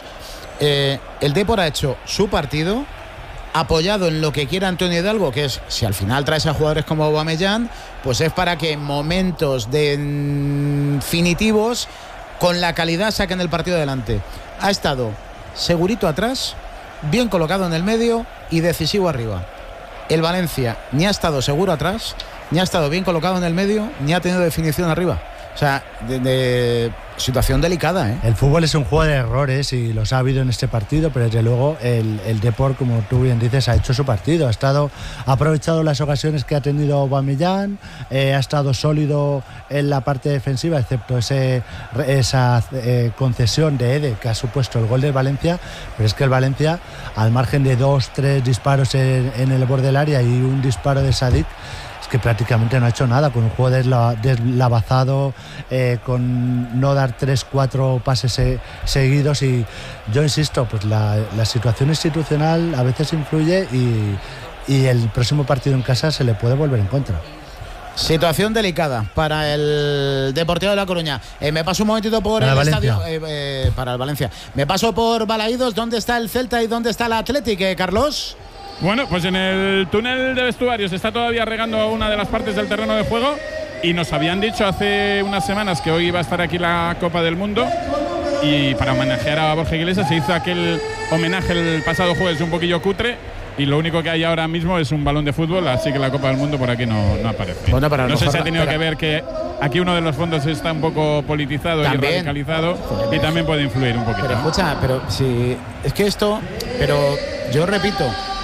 El Depor ha hecho su partido, apoyado en lo que quiera Antonio Hidalgo, que es, si al final traes a jugadores como Aubameyang, pues es para que en momentos definitivos, con la calidad, saquen el partido adelante. Ha estado segurito atrás, bien colocado en el medio y decisivo arriba. El Valencia ni ha estado seguro atrás, ni ha estado bien colocado en el medio, ni ha tenido definición arriba. O sea, de situación delicada, ¿eh? El fútbol es un juego de errores, y los ha habido en este partido, pero desde luego el Depor, como tú bien dices, ha hecho su partido. Ha aprovechado las ocasiones que ha tenido Aubameyang, ha estado sólido en la parte defensiva, excepto esa concesión de Ede, que ha supuesto el gol del Valencia. Pero es que el Valencia, al margen de 2-3 disparos en el borde del área y un disparo de Sadik, que prácticamente no ha hecho nada, con un juego deslavazado, con no dar 3-4 pases seguidos. Y yo insisto, pues la situación institucional a veces influye, y el próximo partido en casa se le puede volver en contra. Situación delicada para el Deportivo de La Coruña. Me paso un momentito por para el Valencia. estadio. Para el Valencia. Me paso por Balaídos. ¿Dónde está el Celta y dónde está el Athletic, Carlos? Bueno, pues en el túnel de vestuarios está todavía regando una de las partes del terreno de juego y nos habían dicho hace unas semanas que hoy iba a estar aquí la Copa del Mundo y para homenajear a Borja Iglesias se hizo aquel homenaje el pasado jueves un poquillo cutre y lo único que hay ahora mismo es un balón de fútbol, así que la Copa del Mundo por aquí no aparece. Bueno, no sé si ha tenido que ver que aquí uno de los fondos está un poco politizado y radicalizado y también puede influir un poquito. Pero escucha, pero si es que esto, pero yo repito,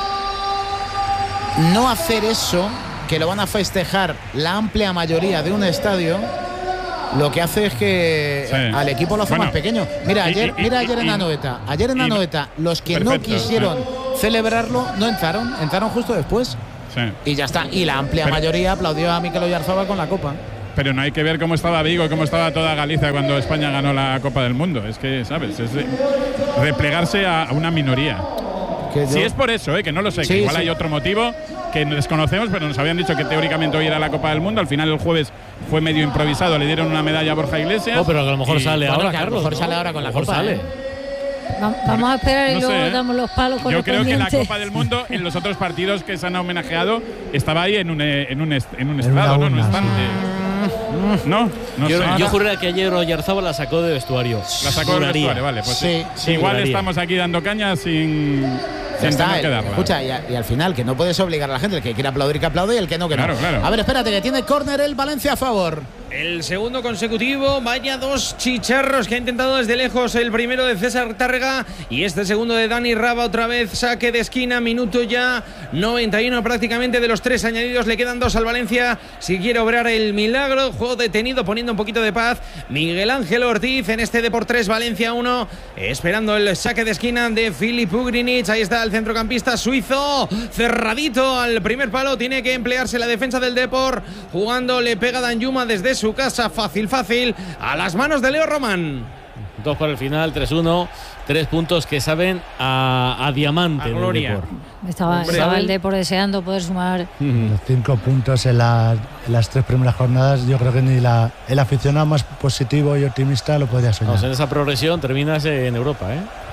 no hacer eso, que lo van a festejar la amplia mayoría de un estadio, lo que hace es que al equipo lo hace más pequeño. Mira, ayer en Anoeta. Ayer en Anoeta, los que no quisieron celebrarlo no entraron justo después. Sí. Y ya está. Y la amplia mayoría aplaudió a Mikel Oyarzabal con la Copa. Pero no hay que ver cómo estaba Vigo y cómo estaba toda Galicia cuando España ganó la Copa del Mundo. Es que, ¿sabes? Es replegarse a una minoría. Si es por eso, que no lo sé, que igual hay otro motivo que desconocemos, pero nos habían dicho que teóricamente hoy era la Copa del Mundo. Al final el jueves fue medio improvisado, le dieron una medalla a Borja Iglesias. No, pero a lo mejor sale ahora, Carlos. A lo mejor sale ahora con la Copa. Vamos a esperar y luego damos los palos con Yo creo que la Copa del Mundo en los otros partidos que se han homenajeado estaba ahí en un estrado, ¿no? En un estante. No sé. Yo juraría que ayer Oyarzabal la sacó de vestuario. La sacó de vestuario, vale. Pues sí, igual estamos aquí dando caña sin tener que darla. Escucha, y al final, que no puedes obligar a la gente, el que quiera aplaudir que aplaude y el que no, que no. Claro. A ver, espérate, que tiene córner el Valencia a favor. El segundo consecutivo, vaya dos chicharros que ha intentado desde lejos, el primero de César Tárrega y este segundo de Dani Raba, otra vez saque de esquina, minuto ya 91 prácticamente de los 3 añadidos, le quedan 2 al Valencia si quiere obrar el milagro, juego detenido poniendo un poquito de paz Miguel Ángel Ortiz en este Depor 3 Valencia 1, esperando el saque de esquina de Filip Ugrinic, ahí está el centrocampista suizo, cerradito al primer palo, tiene que emplearse la defensa del Depor, jugando, le pega Danjuma desde su casa, fácil, a las manos de Leo Román. 2 por el final, 3-1, 3 puntos que saben a diamante. A gloria. Estaba el Depor deseando poder sumar. Los 5 puntos en las 3 primeras jornadas, yo creo que ni el aficionado más positivo y optimista lo podría soñar. En esa progresión terminas en Europa,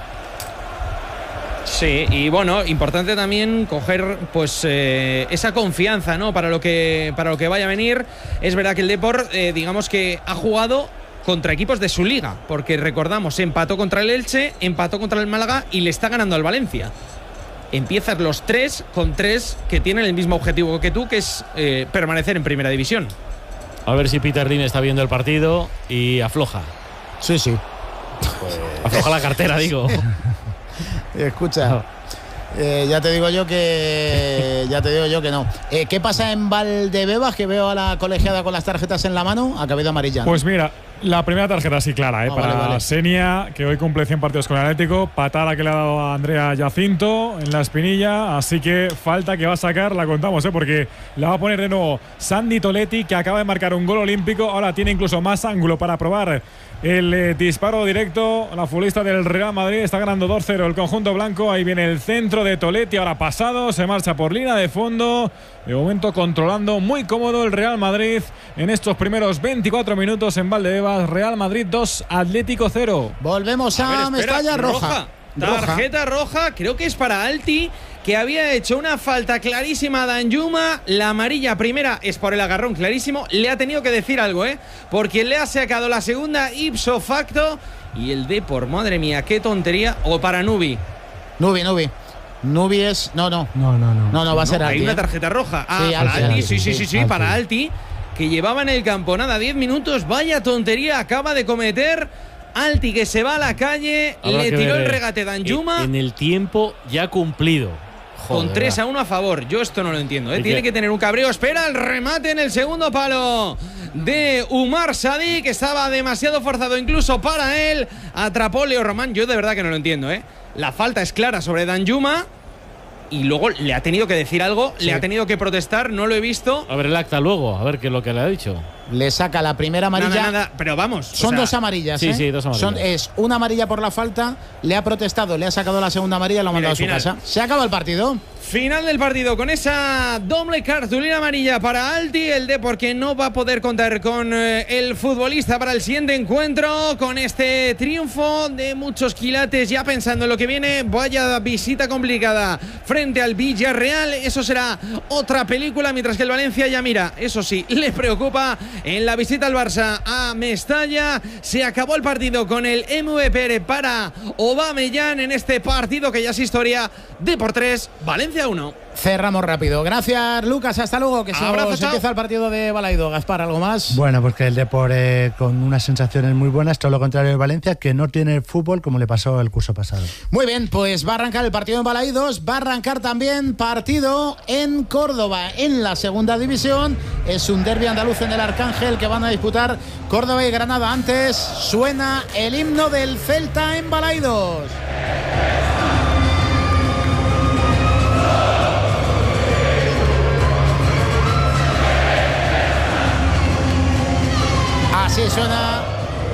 Sí, y bueno, importante también coger pues esa confianza, ¿no? Para lo que vaya a venir. Es verdad que el Depor, digamos que ha jugado contra equipos de su liga, porque recordamos, empató contra el Elche, empató contra el Málaga y le está ganando al Valencia. Empiezas los 3 con 3 que tienen el mismo objetivo que tú, que es permanecer en primera división. A ver si Peter Lim está viendo el partido y afloja. Sí. Pues, afloja la cartera, digo. Escucha, ya te digo yo que no. ¿Qué pasa en Valdebebas? Que veo a la colegiada con las tarjetas en la mano. Ha cabido amarilla, ¿no? Pues mira, la primera tarjeta sí clara, para vale. Senia, que hoy cumple 100 partidos con el Atlético. Patada que le ha dado a Andrea Jacinto en la espinilla. Así que falta que va a sacar, la contamos, porque la va a poner de nuevo Sandy Toletti, que acaba de marcar un gol olímpico. Ahora tiene incluso más ángulo para probar el disparo directo. La futbolista del Real Madrid está ganando 2-0 el conjunto blanco. Ahí viene el centro de Toletti, ahora pasado, se marcha por línea de fondo. De momento controlando muy cómodo el Real Madrid en estos primeros 24 minutos en Valdebebas. Real Madrid 2, Atlético 0. Volvemos a Mestalla. Roja. Tarjeta roja, creo que es para Alti, que había hecho una falta clarísima a Danjuma. La amarilla primera es por el agarrón clarísimo. Le ha tenido que decir algo, porque le ha sacado la segunda ipso facto. Y el Depor, madre mía, qué tontería. O para Nubi. Nubi es... No, va a ser Alti. Hay una tarjeta roja. Sí, para Alti, sí, Alti. para Alti, que llevaba en el campo nada 10 minutos. Vaya tontería acaba de cometer Alti, que se va a la calle. Le tiró el regate Danjuma en el tiempo ya cumplido. Con 3-1 a favor. Yo esto no lo entiendo, Tiene que tener un cabreo. Espera el remate en el segundo palo de Umar Sadi, que estaba demasiado forzado incluso para él. Atrapó Leo Román. Yo de verdad que no lo entiendo, La falta es clara sobre Danjuma y luego le ha tenido que decir algo, le ha tenido que protestar, no lo he visto. A ver el acta luego, a ver qué es lo que le ha dicho. Le saca la primera amarilla. Nada, pero vamos. Son 2 amarillas. Sí, 2 amarillas. Es una amarilla por la falta, le ha protestado, le ha sacado la segunda amarilla y lo ha mandado a su casa. Se acaba el partido. Final del partido con esa doble cartulina amarilla para Alti, el Depor que no va a poder contar con el futbolista para el siguiente encuentro, con este triunfo de muchos quilates ya pensando en lo que viene. Vaya visita complicada frente al Villarreal, eso será otra película, mientras que el Valencia ya mira, eso sí, le preocupa en la visita al Barça a Mestalla. Se acabó el partido con el MVP para Aubameyang en este partido que ya es historia. Depor 3, Valencia 1. Cerramos rápido. Gracias, Lucas. Hasta luego. Que se empieza el partido de Balaido. Gaspar, ¿algo más? Bueno, pues que el Depor con unas sensaciones muy buenas, todo lo contrario de Valencia, que no tiene fútbol como le pasó el curso pasado. Muy bien, pues va a arrancar el partido en Balaidos, va a arrancar también partido en Córdoba, en la segunda división. Es un derbi andaluz en el Arcángel que van a disputar Córdoba y Granada. Antes suena el himno del Celta en Balaidos. Así suena